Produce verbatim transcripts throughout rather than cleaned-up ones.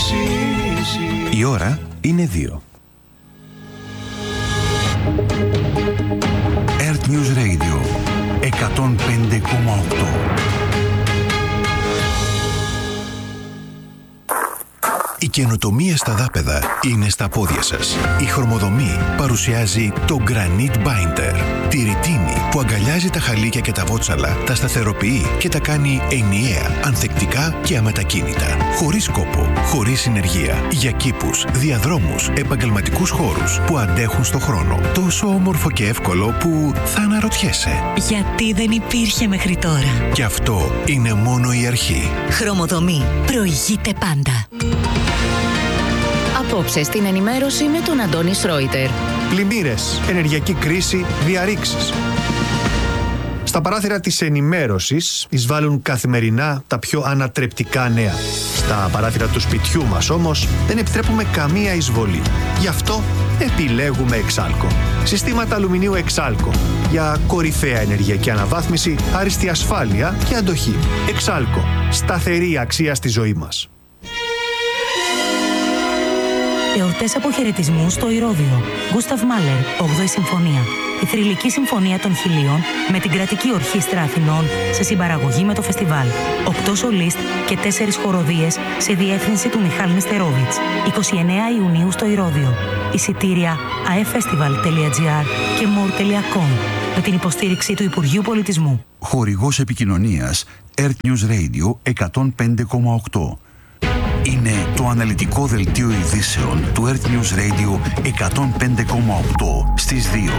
Η ώρα είναι δύο. Earth News Radio εκατόν πέντε κόμμα οκτώ. Η καινοτομία στα δάπεδα είναι στα πόδια σας. Η Χρωμοδομή παρουσιάζει το Granite Binder. Τη ρητίνη που αγκαλιάζει τα χαλίκια και τα βότσαλα, τα σταθεροποιεί και τα κάνει ενιαία, ανθεκτικά και αμετακίνητα. Χωρίς κόπο, χωρίς συνεργεία. Για κήπους, διαδρόμους, επαγγελματικούς χώρους που αντέχουν στο χρόνο. Τόσο όμορφο και εύκολο που θα αναρωτιέσαι. Γιατί δεν υπήρχε μέχρι τώρα. Και αυτό είναι μόνο η αρχή. Χρωμοδομή. Προηγείται πάντα. Απόψε στην ενημέρωση με τον Αντώνη Σρόιτερ. Πλημμύρες, ενεργειακή κρίση, διαρρήξεις. Στα παράθυρα της ενημέρωσης εισβάλλουν καθημερινά τα πιο ανατρεπτικά νέα. Στα παράθυρα του σπιτιού μας όμως δεν επιτρέπουμε καμία εισβολή. Γι' αυτό επιλέγουμε Εξάλκο. Συστήματα αλουμινίου Εξάλκο για κορυφαία ενεργειακή αναβάθμιση, άριστη ασφάλεια και αντοχή. Εξάλκο. Σταθερή αξία στη ζωή μας. Εορτές αποχαιρετισμού στο Ηρώδειο. Γκούσταβ Μάλερ, όγδοη Συμφωνία. Η θρυλική συμφωνία των Χιλίων με την Κρατική Ορχήστρα Αθηνών σε συμπαραγωγή με το φεστιβάλ. Οκτώ σολίστ και τέσσερις χοροδίες σε διεύθυνση του Μιχάλη Νεστερόβιτς. εικοστή ενάτη Ιουνίου στο Ηρώδειο. Εισιτήρια a e festival τελεία gr και more τελεία com με την υποστήριξη του Υπουργείου Πολιτισμού. Χορηγός επικοινωνίας Earth News Radio εκατόν πέντε κόμμα οκτώ. Είναι το αναλυτικό δελτίο ειδήσεων του Earth News Radio εκατόν πέντε κόμμα οκτώ στις δύο.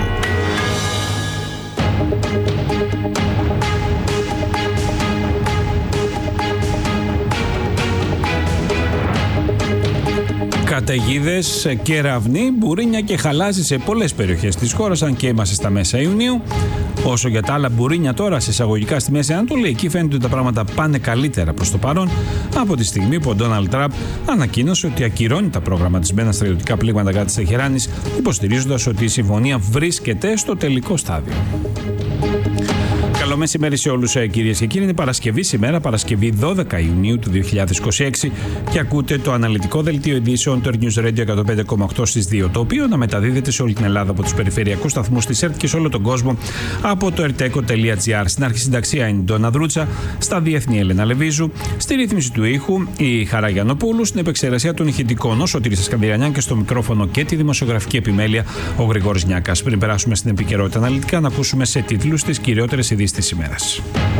Καταιγίδες, κεραυνοί, μπουρίνια και χαλάζι σε πολλές περιοχές της χώρας, αν και είμαστε στα μέσα Ιουνίου. Όσο για τα άλλα μπουρίνια τώρα, σε εισαγωγικά στη Μέση Ανατολή, εκεί φαίνεται ότι τα πράγματα πάνε καλύτερα προς το παρόν, από τη στιγμή που ο Ντόναλντ Τραμπ ανακοίνωσε ότι ακυρώνει τα προγραμματισμένα στρατιωτικά πλήγματα κατά της Τεχεράνης, υποστηρίζοντας ότι η συμφωνία βρίσκεται στο τελικό στάδιο. Καλό μεσημέρι σε όλους, κυρίες και κύριοι. Είναι Παρασκευή σήμερα, Παρασκευή δώδεκα Ιουνίου του δύο χιλιάδες είκοσι έξι, και ακούτε το αναλυτικό δελτίο ειδήσεων του Earth News Radio εκατόν πέντε κόμμα οκτώ στις δύο, το οποίο να μεταδίδεται σε όλη την Ελλάδα από τους περιφερειακούς σταθμούς της ΕΡΤ και σε όλο τον κόσμο από το ερτέκο τελεία τζι άρ. Στην αρχισυνταξία είναι η Ντόνα Δρούτσα, στα διεθνή Έλενα Λεβίζου, στη ρύθμιση του ήχου η Χαρά Γιαννοπούλου, στην επεξεργασία των ηχητικών ο Σωτήρης Σκανδυρανιάν και στο μικρόφωνο και τη δημοσιογραφική επιμέλεια ο Γρηγόρης Νιάκας. Πριν περάσουμε στην επικαιρότητα αναλυτικά, να ακούσουμε σε τίτλους τις κυριότερες ειδήσεις της ημέρας.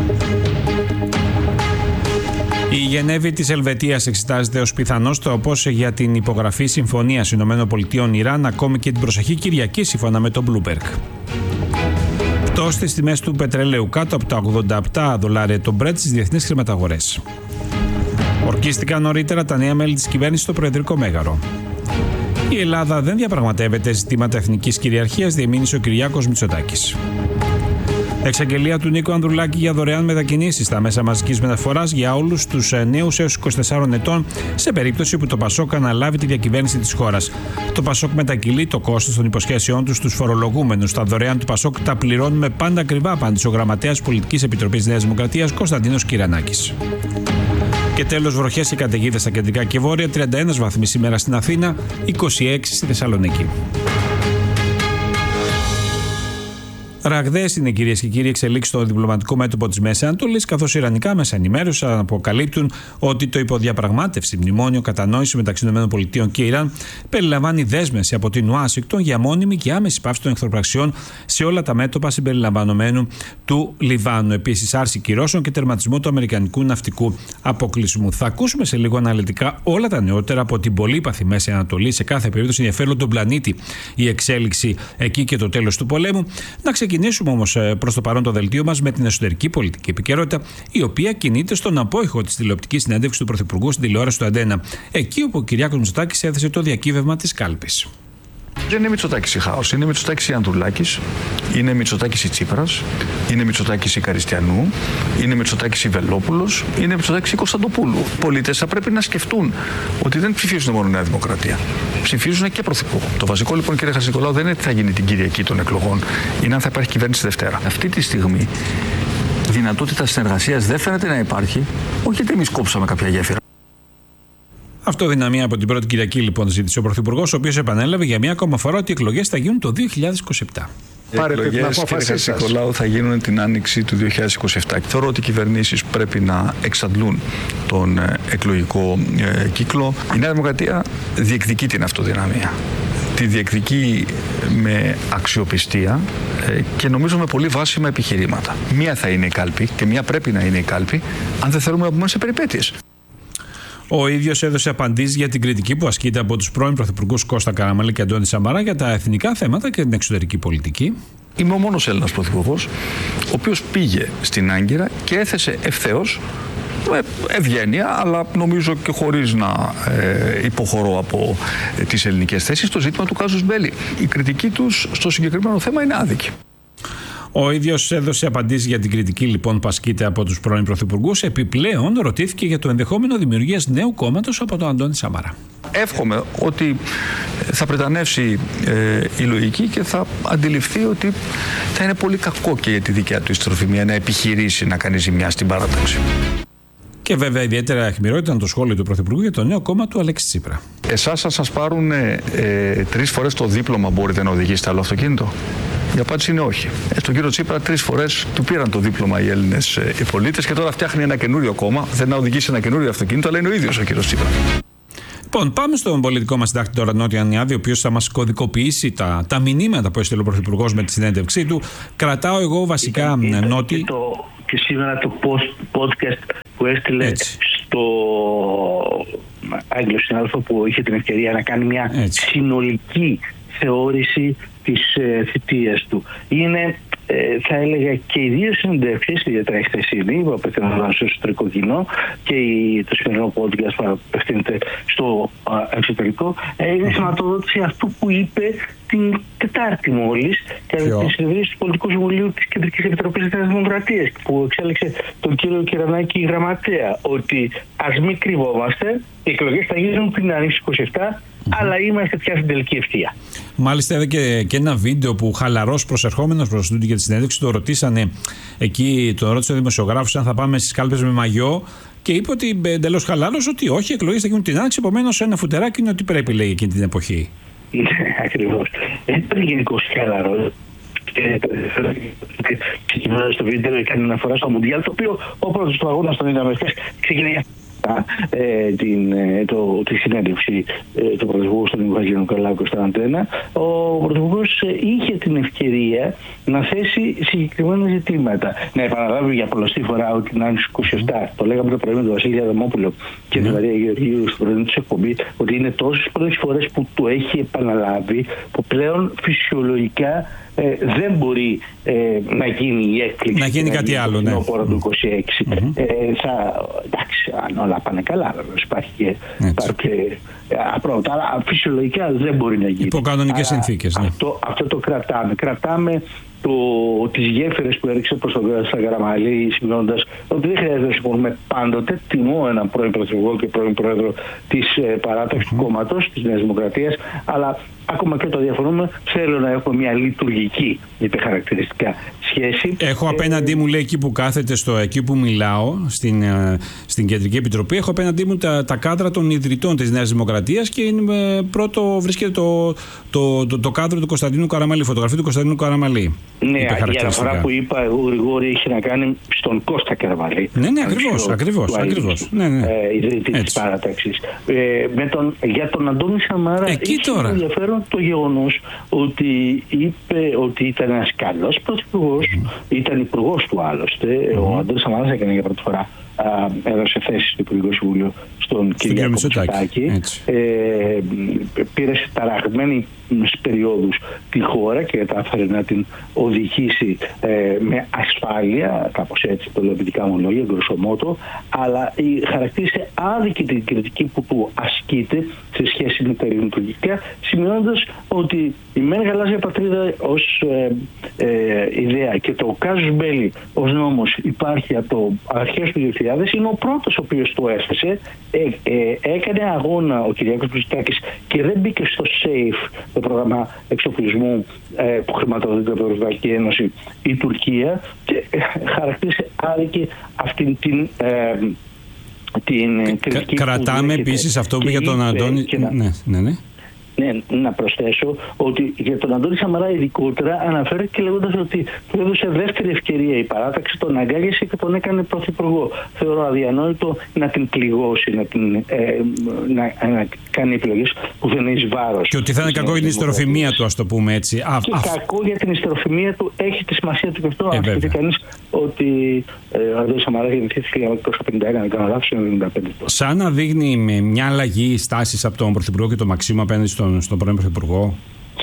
Η Γενέβη της Ελβετίας εξετάζεται ως πιθανός τρόπος για την υπογραφή συμφωνίας ΗΠΑ-Ιράν ακόμη και την προσεχή Κυριακή, σύμφωνα με το Bloomberg. Πτώση στις τιμές του πετρελαίου κάτω από τα ογδόντα επτά δολάρια το Brent στις διεθνείς χρηματαγορές. Ορκίστηκαν νωρίτερα τα νέα μέλη της κυβέρνησης στο Προεδρικό Μέγαρο. Η Ελλάδα δεν διαπραγματεύεται ζητήματα εθνικής κυριαρχίας, διεμήνυσε ο Κυριάκος Μητσοτάκης. Εξαγγελία του Νίκο Ανδρουλάκη για δωρεάν μετακινήσεις στα μέσα μαζικής μεταφοράς για όλους τους νέους έως είκοσι τεσσάρων ετών, σε περίπτωση που το Πασόκ αναλάβει τη διακυβέρνηση της χώρας. Το Πασόκ μετακυλεί το κόστος των υποσχέσεών του στους φορολογούμενους. Τα δωρεάν του Πασόκ τα πληρώνουμε πάντα ακριβά, απάντησε ο γραμματέας Πολιτικής Επιτροπής Νέας Δημοκρατίας Κωνσταντίνος Κυρανάκης. Και τέλος, βροχές και καταιγίδες στα κεντρικά και βόρεια, τριάντα ένα βαθμοί σήμερα στην Αθήνα, είκοσι έξι στη Θεσσαλονίκη. Ραγδαίες είναι, κυρίες και κύριοι, εξελίξεις στο διπλωματικό μέτωπο της Μέσης Ανατολής, καθώς οι ιρανικά μέσα ενημέρωση αποκαλύπτουν ότι το υποδιαπραγμάτευση μνημόνιο κατανόηση μεταξύ ΗΠΑ και Ιράν περιλαμβάνει δέσμευση από την Ουάσιγκτον για μόνιμη και άμεση πάυση των εχθροπραξιών σε όλα τα μέτωπα συμπεριλαμβανομένου του Λιβάνου. Επίσης, άρση κυρώσεων και τερματισμό του αμερικανικού ναυτικού αποκλεισμού. Θα ακούσουμε σε λίγο αναλυτικά όλα τα νεότερα από την πολύπαθη Μέση Ανατολή. Σε κάθε περίπτωση ενδιαφέρον τον πλανήτη η εξέλιξη εκεί και το τέλος του πολέμου. Να ξεκινήσουμε όμως προς το παρόν το δελτίο μας με την εσωτερική πολιτική επικαιρότητα, η οποία κινείται στον απόϊχο της τηλεοπτικής συνέντευξης του Πρωθυπουργού στην τηλεόραση του Αντένα, εκεί όπου ο Κυριάκος Μητσοτάκης έθεσε το διακύβευμα της κάλπης. Δεν είναι Μητσοτάκης η Χάος, είναι Μητσοτάκης η Ανδρουλάκης, είναι Μητσοτάκης η Τσίπρας, είναι Μητσοτάκης η Καριστιανού, είναι Μητσοτάκης η Βελόπουλος, είναι Μητσοτάκης η Κωνσταντοπούλου. Οι πολίτες θα πρέπει να σκεφτούν ότι δεν ψηφίζουν μόνο Νέα Δημοκρατία. Ψηφίζουν και Πρωθυπουργό. Το βασικό λοιπόν, κύριε Χατζηνικολάου, δεν είναι τι θα γίνει την Κυριακή των εκλογών, είναι αν θα υπάρχει κυβέρνηση Δευτέρα. Αυτή τη στιγμή δυνατότητα συνεργασίας δεν φαίνεται να υπάρχει, όχι γιατί εμείς κόψαμε κάποια γέφυρα. Αυτοδυναμία από την πρώτη Κυριακή, λοιπόν, ζήτησε ο Πρωθυπουργός, ο οποίος επανέλαβε για μία ακόμα φορά ότι οι εκλογές θα γίνουν το δύο χιλιάδες είκοσι επτά. Οι εκλογές, κύριε Νικολάου, θα γίνουν την άνοιξη του δύο χιλιάδες είκοσι επτά. Και θεωρώ ότι οι κυβερνήσεις πρέπει να εξαντλούν τον εκλογικό ε, κύκλο. Η Νέα Δημοκρατία διεκδικεί την αυτοδυναμία. Τη διεκδικεί με αξιοπιστία ε, και νομίζω με πολύ βάσιμα επιχειρήματα. Μία θα είναι η κάλπη και μία πρέπει να είναι η κάλπη, αν δεν θέλουμε να μπούμε σε περιπέτειες. Ο ίδιος έδωσε απαντήσεις για την κριτική που ασκείται από τους πρώην πρωθυπουργούς Κώστα Καραμανλή και Αντώνη Σαμαρά για τα εθνικά θέματα και την εξωτερική πολιτική. Είμαι ο μόνος Έλληνας πρωθυπουργός, ο οποίος πήγε στην Άγκυρα και έθεσε ευθέως, με ευγένεια, αλλά νομίζω και χωρίς να ε, υποχωρώ από ε, τις ελληνικές θέσεις, το ζήτημα του κάζους μπέλι. Η κριτική τους στο συγκεκριμένο θέμα είναι άδικη. Ο ίδιος έδωσε απαντήσεις για την κριτική, λοιπόν, που ασκείται από τους πρώην πρωθυπουργούς. Επιπλέον, ρωτήθηκε για το ενδεχόμενο δημιουργίας νέου κόμματος από τον Αντώνη Σαμαρά. Εύχομαι ότι θα πρετανεύσει ε, η λογική και θα αντιληφθεί ότι θα είναι πολύ κακό και για τη δικιά του ιστροφημία να επιχειρήσει να κάνει ζημιά στην παράταξη. Και βέβαια ιδιαίτερα αιχμηρό ήταν το σχόλιο του Πρωθυπουργού για το νέο κόμμα του Αλέξη Τσίπρα. Εσάς, αν σας πάρουν ε, ε, τρεις φορές το δίπλωμα, μπορείτε να οδηγήσετε άλλο αυτοκίνητο? Η απάντηση είναι όχι. Ε, στον κύριο Τσίπρα τρεις φορές του πήραν το δίπλωμα οι Έλληνες ε, οι πολίτες και τώρα φτιάχνει ένα καινούριο κόμμα. Δεν να οδηγήσει ένα καινούριο αυτοκίνητο, αλλά είναι ο ίδιος ο κύριος Τσίπρα. Λοιπόν, πάμε στον πολιτικό μας συντάκτη τώρα, Νότια Ανιάδη, ο οποίος θα μας κωδικοποιήσει τα, τα μηνύματα που έστειλε ο Πρωθυπουργός με τη συνέντευξή του. Κρατάω εγώ βασικά, Νότι. Και, το, και σήμερα το post, podcast που έστειλε έτσι στο Άγγλο συνάδελφο που είχε την ευκαιρία να κάνει μια έτσι συνολική θεώρηση της ε, θητείας του. Είναι, ε, θα έλεγα, και οι δύο συνεντεύξεις, ιδιαίτερα η χθεσινή που απευθύνονταν στο εσωτερικό κοινό και η, το σημερινό podcast που απευθύνεται στο α, εξωτερικό, ε, είναι σηματοδότηση αυτού που είπε την Τετάρτη μόλις κατά τη συνεδρίαση του Πολιτικού Συμβουλίου της Κεντρικής Επιτροπής της Δημοκρατίας, που εξέλεξε τον κύριο Κυρανάκη γραμματέα, ότι ας μην κρυβόμαστε, οι εκλογές θα γίνουν την Άνοιξη είκοσι επτά, mm-hmm. αλλά είμαστε πια στην τελική ευθεία. Μάλιστα, είδα και, και ένα βίντεο που χαλαρός προσερχόμενος προς τούτη για τη συνέντευξη το ρωτήσανε εκεί, τον ρώτησε ο δημοσιογράφος αν θα πάμε στις κάλπες με μαγιό. Και είπε ότι εντελώς χαλάρος ότι όχι, οι εκλογές θα γίνουν την Άνοιξη. Επομένως, ένα φουτεράκι είναι ότι πρέπει, λέει, εκείνη την εποχή. Ναι, ακριβώς. Δεν ήταν γενικώς χαλαρό. Ξεκινώντας το βίντεο, έκανε αναφορά στο Μουντιάλ, το οποίο ο πρώτος του αγώνα τον είδαμε χθες. Ξεκινάει ε, την, ε, το, τη συνέντευξη ε, του Πρωθυπουργού στον Βαγγέλη Νικολάου και στα Αντένα. Ο Πρωθυπουργός ε, είχε την ευκαιρία να θέσει συγκεκριμένα ζητήματα. Να επαναλάβει για πολλωστή φορά ότι την Άνοιξη είκοσι επτά, το λέγαμε το πρωί με τον Βασίλη Αδαμόπουλο και την Μαρία Γεωργίου στο πρωί της εκπομπή, ότι είναι τόσες πολλές φορές που το έχει επαναλάβει, που πλέον φυσιολογικά Ε, δεν μπορεί ε, να γίνει η έκπληξη. Να γίνει κάτι άλλο, ναι. Το είκοσι έξι. Mm-hmm. Ε, θα, εντάξει, αν όλα πάνε καλά, βέβαια, υπάρχει και, και απρόβλεπτα, αλλά φυσιολογικά δεν μπορεί να γίνει. Υπό κανονικές συνθήκες, ναι. Αυτό, αυτό το κρατάμε. Κρατάμε το, τις γέφυρες που έριξε προς τον Καραμανλή, σημειώνοντας ότι δεν χρειάζεται να συμφωνούμε πάντοτε. Τιμώ έναν πρώην Πρωθυπουργό και πρώην Πρόεδρο της ε, παράταξης mm-hmm. του κόμματος, της Νέας Δημοκρατίας, αλλά ακόμα και το διαφωνούμε, θέλω να έχουμε μια λειτουργική, είπε χαρακτηριστικά, σχέση. Έχω απέναντί μου, λέει, εκεί που κάθεται, στο εκεί που μιλάω, στην, στην Κεντρική Επιτροπή, έχω απέναντί μου τα, τα κάδρα των ιδρυτών της Νέας Δημοκρατίας και είναι, πρώτο βρίσκεται το, το, το, το κάδρο του Κωνσταντίνου Καραμανλή, φωτογραφία του Κωνσταντίνου Καραμανλή. Ναι, η αναφορά που είπα εγώ, Γρηγόρη, είχε να κάνει στον Κώστα Καραμανλή. Ναι, ναι, ακριβώς, ακριβώς, ακριβώς. Ναι, ναι. Ε, ιδρύτη της παράταξης. Ε, με τον, για τον Αντώνη Σαμαρά, εκεί τώρα. Ενδιαφέρον το γεγονός ότι είπε ότι ήταν ένας καλός πρωθυπουργός, mm. ήταν υπουργός του άλλωστε. Mm. Ο Αντώνης Σαμαράς έκανε για πρώτη φορά, α, έδωσε θέση στο Υπουργικό Συμβούλιο στον Κυριάκο Μητσοτάκη. Ε, πήρε σε ταραγμένες περιόδους τη χώρα και κατάφερε να την οδηγήσει ε, με ασφάλεια, κάπως έτσι το λέω επιδικά μου λόγια, γκροσομότο, αλλά χαρακτήρισε άδικη την κριτική που του ασκείται σε σχέση με τα λειτουργικά, σημειώνοντας ότι η μεν γαλάζια πατρίδα ως ε, ε, ιδέα και το κάζους μπέλι ως νόμος υπάρχει από το αρχές του δύο χιλιάδες, είναι ο πρώτος ο οποίος το έθεσε, ε, ε, έκανε αγώνα ο Κυριάκος Μητσοτάκης και δεν μπήκε στο SAFE, το πρόγραμμα εξοπλισμού ε, που χρηματοδοτείται από την Ευρωπαϊκή Ένωση, η Τουρκία, και ε, χαρακτήρισε άδικη αυτήν την ε, την κριτική. Κρατάμε επίσης αυτό που για τον Αντώνη. Να... Ναι, ναι, ναι. Ναι, να προσθέσω ότι για τον Αντώνη Σαμαρά ειδικότερα αναφέρεται λέγοντας ότι του έδωσε δεύτερη ευκαιρία η παράταξη, τον αγκάλιασε και τον έκανε πρωθυπουργό. Θεωρώ αδιανόητο να την πληγώσει, να, την, ε, να, να κάνει επιλογές που δεν είναι εις βάρος. Και ότι θα είναι κακό για την ιστροφημία του, ας το πούμε έτσι. Α, και α, κακό για την ιστροφημία του, έχει τη σημασία του και αυτό. Αν σκεφτεί κανείς ότι ε, ο Αντώνης Σαμαρά γεννήθηκε το χίλια εννιακόσια πενήντα ένα, αν κάνω λάθος, ενενήντα πέντε. Σαν να δείχνει με μια αλλαγή στάσης από τον Πρωθυπουργό και τον Μαξίμου απέναντι στον, στον πρώην Πρωθυπουργό.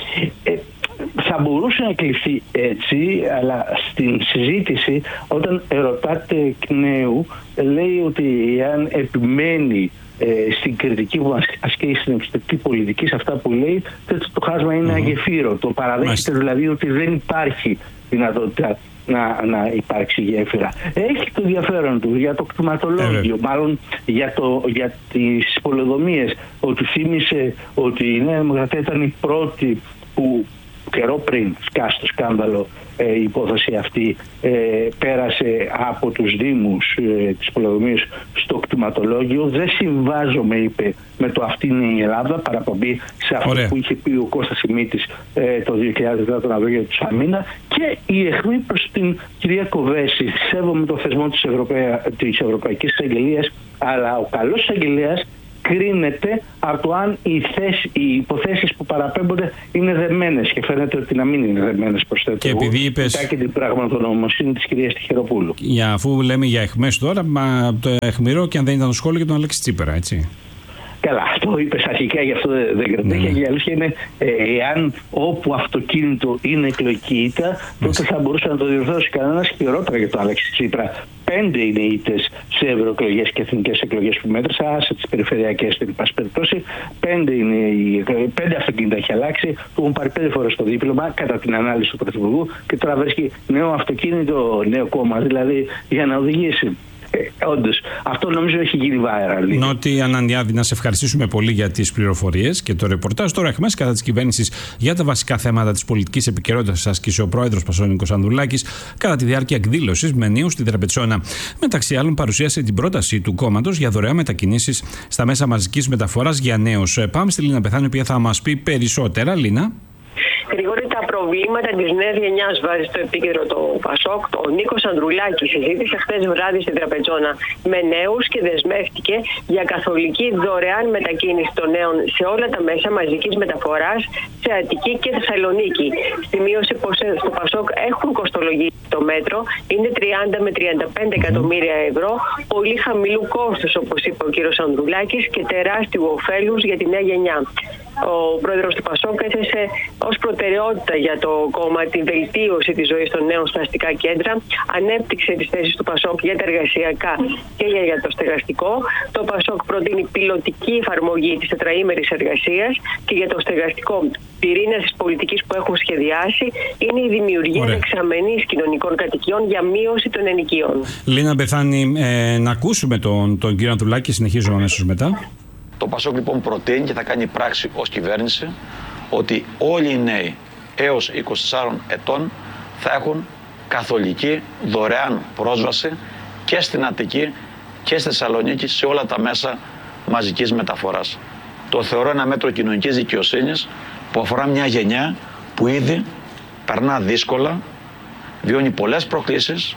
Ε, θα μπορούσε να κλειθεί έτσι, αλλά στην συζήτηση, όταν ερωτάται εκ νέου, λέει ότι αν επιμένει ε, στην κριτική που ασκεί στην εξωτερική πολιτική, σε αυτά που λέει, τότε το χάσμα είναι mm-hmm. αγεφύρο. Το παραδέχεται δηλαδή ότι δεν υπάρχει δυνατότητα να, να υπάρξει γέφυρα. Έχει το ενδιαφέρον του για το κτηματολόγιο, ε, μάλλον για, το, για τις πολεοδομίες, ότι θύμισε ότι η Νέα Δημοκρατία ήταν η πρώτη που καιρό πριν σκάσει το σκάνδαλο ε, η υπόθεση αυτή ε, πέρασε από τους Δήμους ε, της πολεοδομίας στο κτηματολόγιο. Δεν συμβάζομαι, είπε, με το αυτή είναι η Ελλάδα, παραπομπή σε αυτό Ωραία. που είχε πει ο Κώστας Σιμίτης ε, το δύο χιλιάδες δέκα τον Αυγό του Σαμίνα, και η αιχμή προς την κυρία Κοβέση. Σέβομαι το θεσμό της, Ευρωπαϊ... της Ευρωπαϊκής Εισαγγελίας, αλλά ο καλός εισαγγελέας κρίνεται από το αν οι, θέσεις, οι υποθέσεις που παραπέμπονται είναι δεμένες, και φαίνεται ότι να μην είναι δεμένες, προσθέτω. Και επειδή είπες... και την πραγματονομοσύνη της κυρίας Τυχεροπούλου. Για, αφού λέμε για αιχμές τώρα, μα το αιχμηρό και αν δεν ήταν το σχόλιο για τον Αλέξη Τσίπρα, έτσι. Καλά, αυτό είπες αρχικά, γι' αυτό δεν κρατήχε. Ναι. Και η αλήθεια είναι, ε, εάν όπου αυτοκίνητο είναι εκλογική ήττα, τότε θα μπορούσε να το διορθώσει κανένας, χειρότερα για τον Αλέξη Τσίπρα. Πέντε είναι ήττες σε ευρωεκλογές και εθνικές εκλογές που μέτρησα, άσε τις περιφερειακές στην πάση περιπτώσει. Πέντε, είναι οι, πέντε αυτοκίνητα έχει αλλάξει, του έχουν πάρει πέντε φορές το δίπλωμα κατά την ανάλυση του Πρωθυπουργού, και τώρα βρίσκει νέο αυτοκίνητο, νέο κόμμα, δηλαδή για να οδηγήσει. Ε, όντως, αυτό νομίζω έχει γίνει viral. Νότι Ανανιάδη, να σε ευχαριστήσουμε πολύ για τις πληροφορίες και το ρεπορτάζ. Τώρα έχουμε κατά της κυβέρνησης για τα βασικά θέματα της πολιτικής επικαιρότητας, άσκησε ο πρόεδρος Πασόνικος Ανδρουλάκης κατά τη διάρκεια εκδήλωσης Μενίου στην Τραπετσόνα. Μεταξύ άλλων, παρουσίασε την πρόταση του κόμματος για δωρεάν μετακινήσεις στα μέσα μαζικής μεταφοράς για νέους. Πάμε στη Λίνα Πεθάνη, η οποία θα μας πει περισσότερα. Λίνα. Γρηγόρη, τα προβλήματα της νέας γενιάς βάζει στο επίκεντρο το Πασόκ. Ο Νίκος Ανδρουλάκης συζήτησε χθες βράδυ στην Τραπετσόνα με νέους και δεσμεύτηκε για καθολική δωρεάν μετακίνηση των νέων σε όλα τα μέσα μαζικής μεταφοράς σε Αττική και Θεσσαλονίκη. Σημείωσε πως στο Πασόκ έχουν κοστολογήσει το μέτρο, είναι τριάντα με τριάντα πέντε εκατομμύρια ευρώ, πολύ χαμηλού κόστους, όπως είπε ο κύριος Ανδρουλάκης, και τεράστιου ωφέλους για τη νέα γενιά. Ο πρόεδρος του Πασόκ έθεσε ως προτεραιότητα για το κόμμα τη βελτίωση της ζωής των νέων στα αστικά κέντρα, ανέπτυξε τις θέσεις του Πασόκ για τα εργασιακά και για το στεγαστικό. Το Πασόκ προτείνει πιλωτική εφαρμογή της τετραήμερης εργασίας, και για το στεγαστικό πυρήνας της πολιτικής που έχουν σχεδιάσει είναι η δημιουργία δεξαμενής κοινωνικών κατοικιών για μείωση των ενοικίων. Λίνα Μπεθάνη, ε, να ακούσουμε τον, τον κύριο Ανδρουλάκη, συνεχίζουμε αμέσως μετά. Το Πασόκ λοιπόν προτείνει και θα κάνει πράξη ως κυβέρνηση ότι όλοι οι νέοι έως είκοσι τεσσάρων ετών θα έχουν καθολική δωρεάν πρόσβαση και στην Αττική και στη Θεσσαλονίκη σε όλα τα μέσα μαζικής μεταφοράς. Το θεωρώ ένα μέτρο κοινωνικής δικαιοσύνης που αφορά μια γενιά που ήδη περνά δύσκολα, βιώνει πολλές προκλήσεις,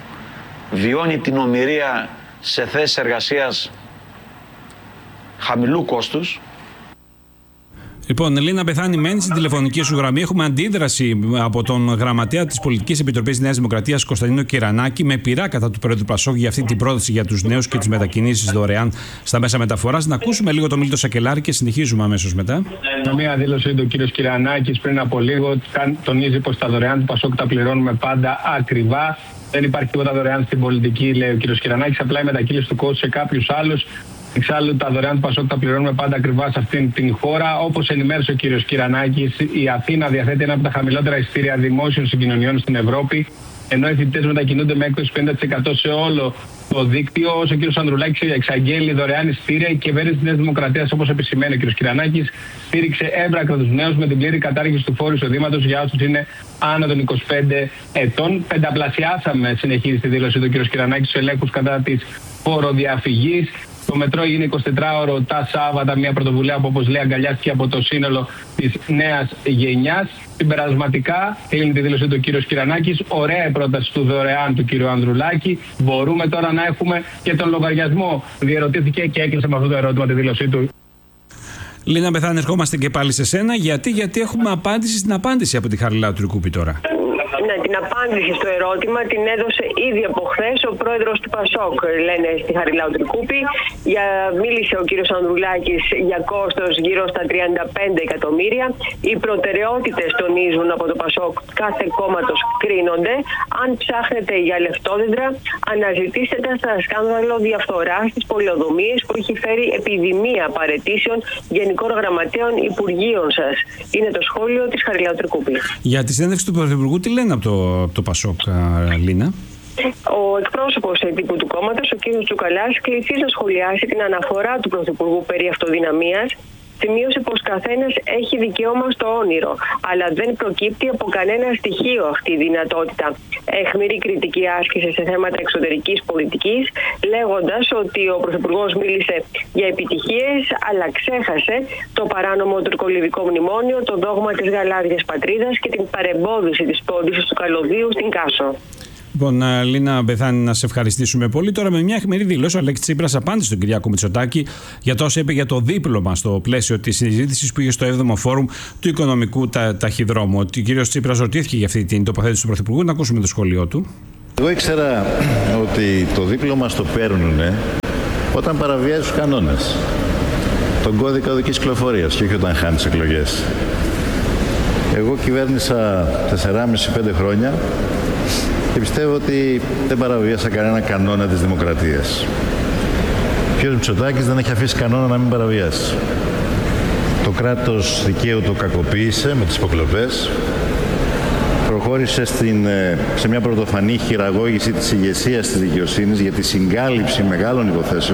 βιώνει την ομηρία σε θέσεις εργασίας χαμηλού κόστους. Λοιπόν, Ελίνα Πεθάνη, μένει στην τηλεφωνική σου γραμμή. Έχουμε αντίδραση από τον γραμματέα της Πολιτικής Επιτροπής Νέας Δημοκρατίας, Κωνσταντίνο Κυρανάκη, με πειρά κατά του Πρόεδρου Πασόκ για αυτή την πρόταση για τους νέους και τις μετακινήσεις δωρεάν στα μέσα μεταφοράς. Να ακούσουμε λίγο τον Μίλτο Σακελάρη και συνεχίζουμε αμέσως μετά. Μια δήλωση του κ. Κυρανάκης πριν από λίγο τονίζει πως τα δωρεάν του Πασόκ τα πληρώνουμε πάντα ακριβά. Δεν υπάρχει τίποτα δωρεάν στην πολιτική, λέει ο κ. Κυρανάκης. Απλά η μετακύληση του κόστου σε κάποιους άλλους. Εξάλλου, τα δωρεάν του Πασόκ τα πληρώνουμε πάντα ακριβά σε αυτήν την χώρα. Όπως ενημέρωσε ο κ. Κυρανάκης, η Αθήνα διαθέτει ένα από τα χαμηλότερα εισιτήρια δημόσιων συγκοινωνιών στην Ευρώπη, ενώ οι φοιτητές μετακινούνται με έκπτωση πενήντα τοις εκατό σε όλο το δίκτυο. Όσο ο κ. Ανδρουλάκης εξαγγέλει δωρεάν εισιτήρια, η κυβέρνηση της Νέας Δημοκρατίας, όπως επισημαίνει ο κ. Κυρανάκης, στήριξε έμπρακτα τους νέους με την πλήρη κατάργηση του φόρου εισοδήματος για όσους είναι άνω των είκοσι πέντε ετών. Πενταπλασιάσαμε, συνεχίζει τη δήλωση του κ. Κυρανάκη, στους ελέγχους κατά της φοροδιαφυγής. Το μετρό έγινε εικοσιτετράωρο τα Σάββατα, μια πρωτοβουλία που, όπως λέει, αγκαλιάστηκε από το σύνολο της νέας γενιάς. Συμπερασματικά, κλείνει τη δήλωσή του ο κύριος Κυρανάκης. Ωραία η πρόταση του δωρεάν του κύριου Ανδρουλάκη. Μπορούμε τώρα να έχουμε και τον λογαριασμό? Διερωτήθηκε και έκλεισε με αυτό το ερώτημα τη δήλωσή του. Λίνα Μπεθάνη, ερχόμαστε και πάλι σε σένα. Γιατί, γιατί έχουμε απάντηση στην απάντηση από τη Χαριλάου Τρικούπη τώρα. Ναι, την απάντηση στο ερώτημα την έδωσε ήδη από χθες ο πρόεδρος του Πασόκ, λένε στη Χαριλάου Τρικούπη. Για, μίλησε ο κύριος Ανδρουλάκης για κόστος γύρω στα τριάντα πέντε εκατομμύρια. Οι προτεραιότητες, τονίζουν από το Πασόκ, κάθε κόμματος κρίνονται. Αν ψάχνετε για λεφτόδεντρα, αναζητήστε τα στα σκάνδαλο διαφθοράς στις πολεοδομίες που έχει φέρει επιδημία παραιτήσεων γενικών γραμματέων υπουργείων σας. Είναι το σχόλιο της Χαριλάου Τρικούπη. Για τη συνέντευξη του Πρωθυπουργού, τι λένε από το, από το Πασόκ, Λίνα? Ο εκπρόσωπος τύπου του κόμματος, ο κ. Τσουκαλάς, κληθείς να σχολιάσει την αναφορά του Πρωθυπουργού περί αυτοδυναμίας. Σημείωσε πως καθένας έχει δικαίωμα στο όνειρο, αλλά δεν προκύπτει από κανένα στοιχείο αυτή η δυνατότητα. Αιχμηρή κριτική άσκησε σε θέματα εξωτερικής πολιτικής, λέγοντας ότι ο Πρωθυπουργός μίλησε για επιτυχίες, αλλά ξέχασε το παράνομο τουρκολιβικό μνημόνιο, το δόγμα της γαλάζιας πατρίδας και την παρεμπόδιση της πώλησης του καλωδίου στην Κάσο. Λοιπόν, Λίνα Μπεθάνη, να σε ευχαριστήσουμε πολύ. Τώρα, με μια αιχμηρή δήλωση, ο Αλέξης Τσίπρας απάντησε στον Κυριάκο Μητσοτάκη για το όσο είπε για το δίπλωμα στο πλαίσιο της συζήτησης που είχε στο έβδομο Φόρουμ του Οικονομικού τα, Ταχυδρόμου. Ότι ο κύριος Τσίπρας ρωτήθηκε για αυτή την τοποθέτηση του Πρωθυπουργού. Να ακούσουμε το σχόλιο του. Εγώ ήξερα ότι το δίπλωμα στο παίρνουν όταν παραβιάζει τους κανόνες. Τον κώδικα οδικής κυκλοφορίας και όχι όταν χάνει τις εκλογές. Εγώ κυβέρνησα τεσσεράμισι πέντε χρόνια. Και πιστεύω ότι δεν παραβίασα κανένα κανόνα της δημοκρατίας. Ο κ. Μητσοτάκης δεν έχει αφήσει κανόνα να μην παραβιάσει. Το κράτος δικαίου το κακοποίησε με τις υποκλοπές. Προχώρησε στην, σε μια πρωτοφανή χειραγώγηση της ηγεσίας της δικαιοσύνης για τη συγκάλυψη μεγάλων υποθέσεων,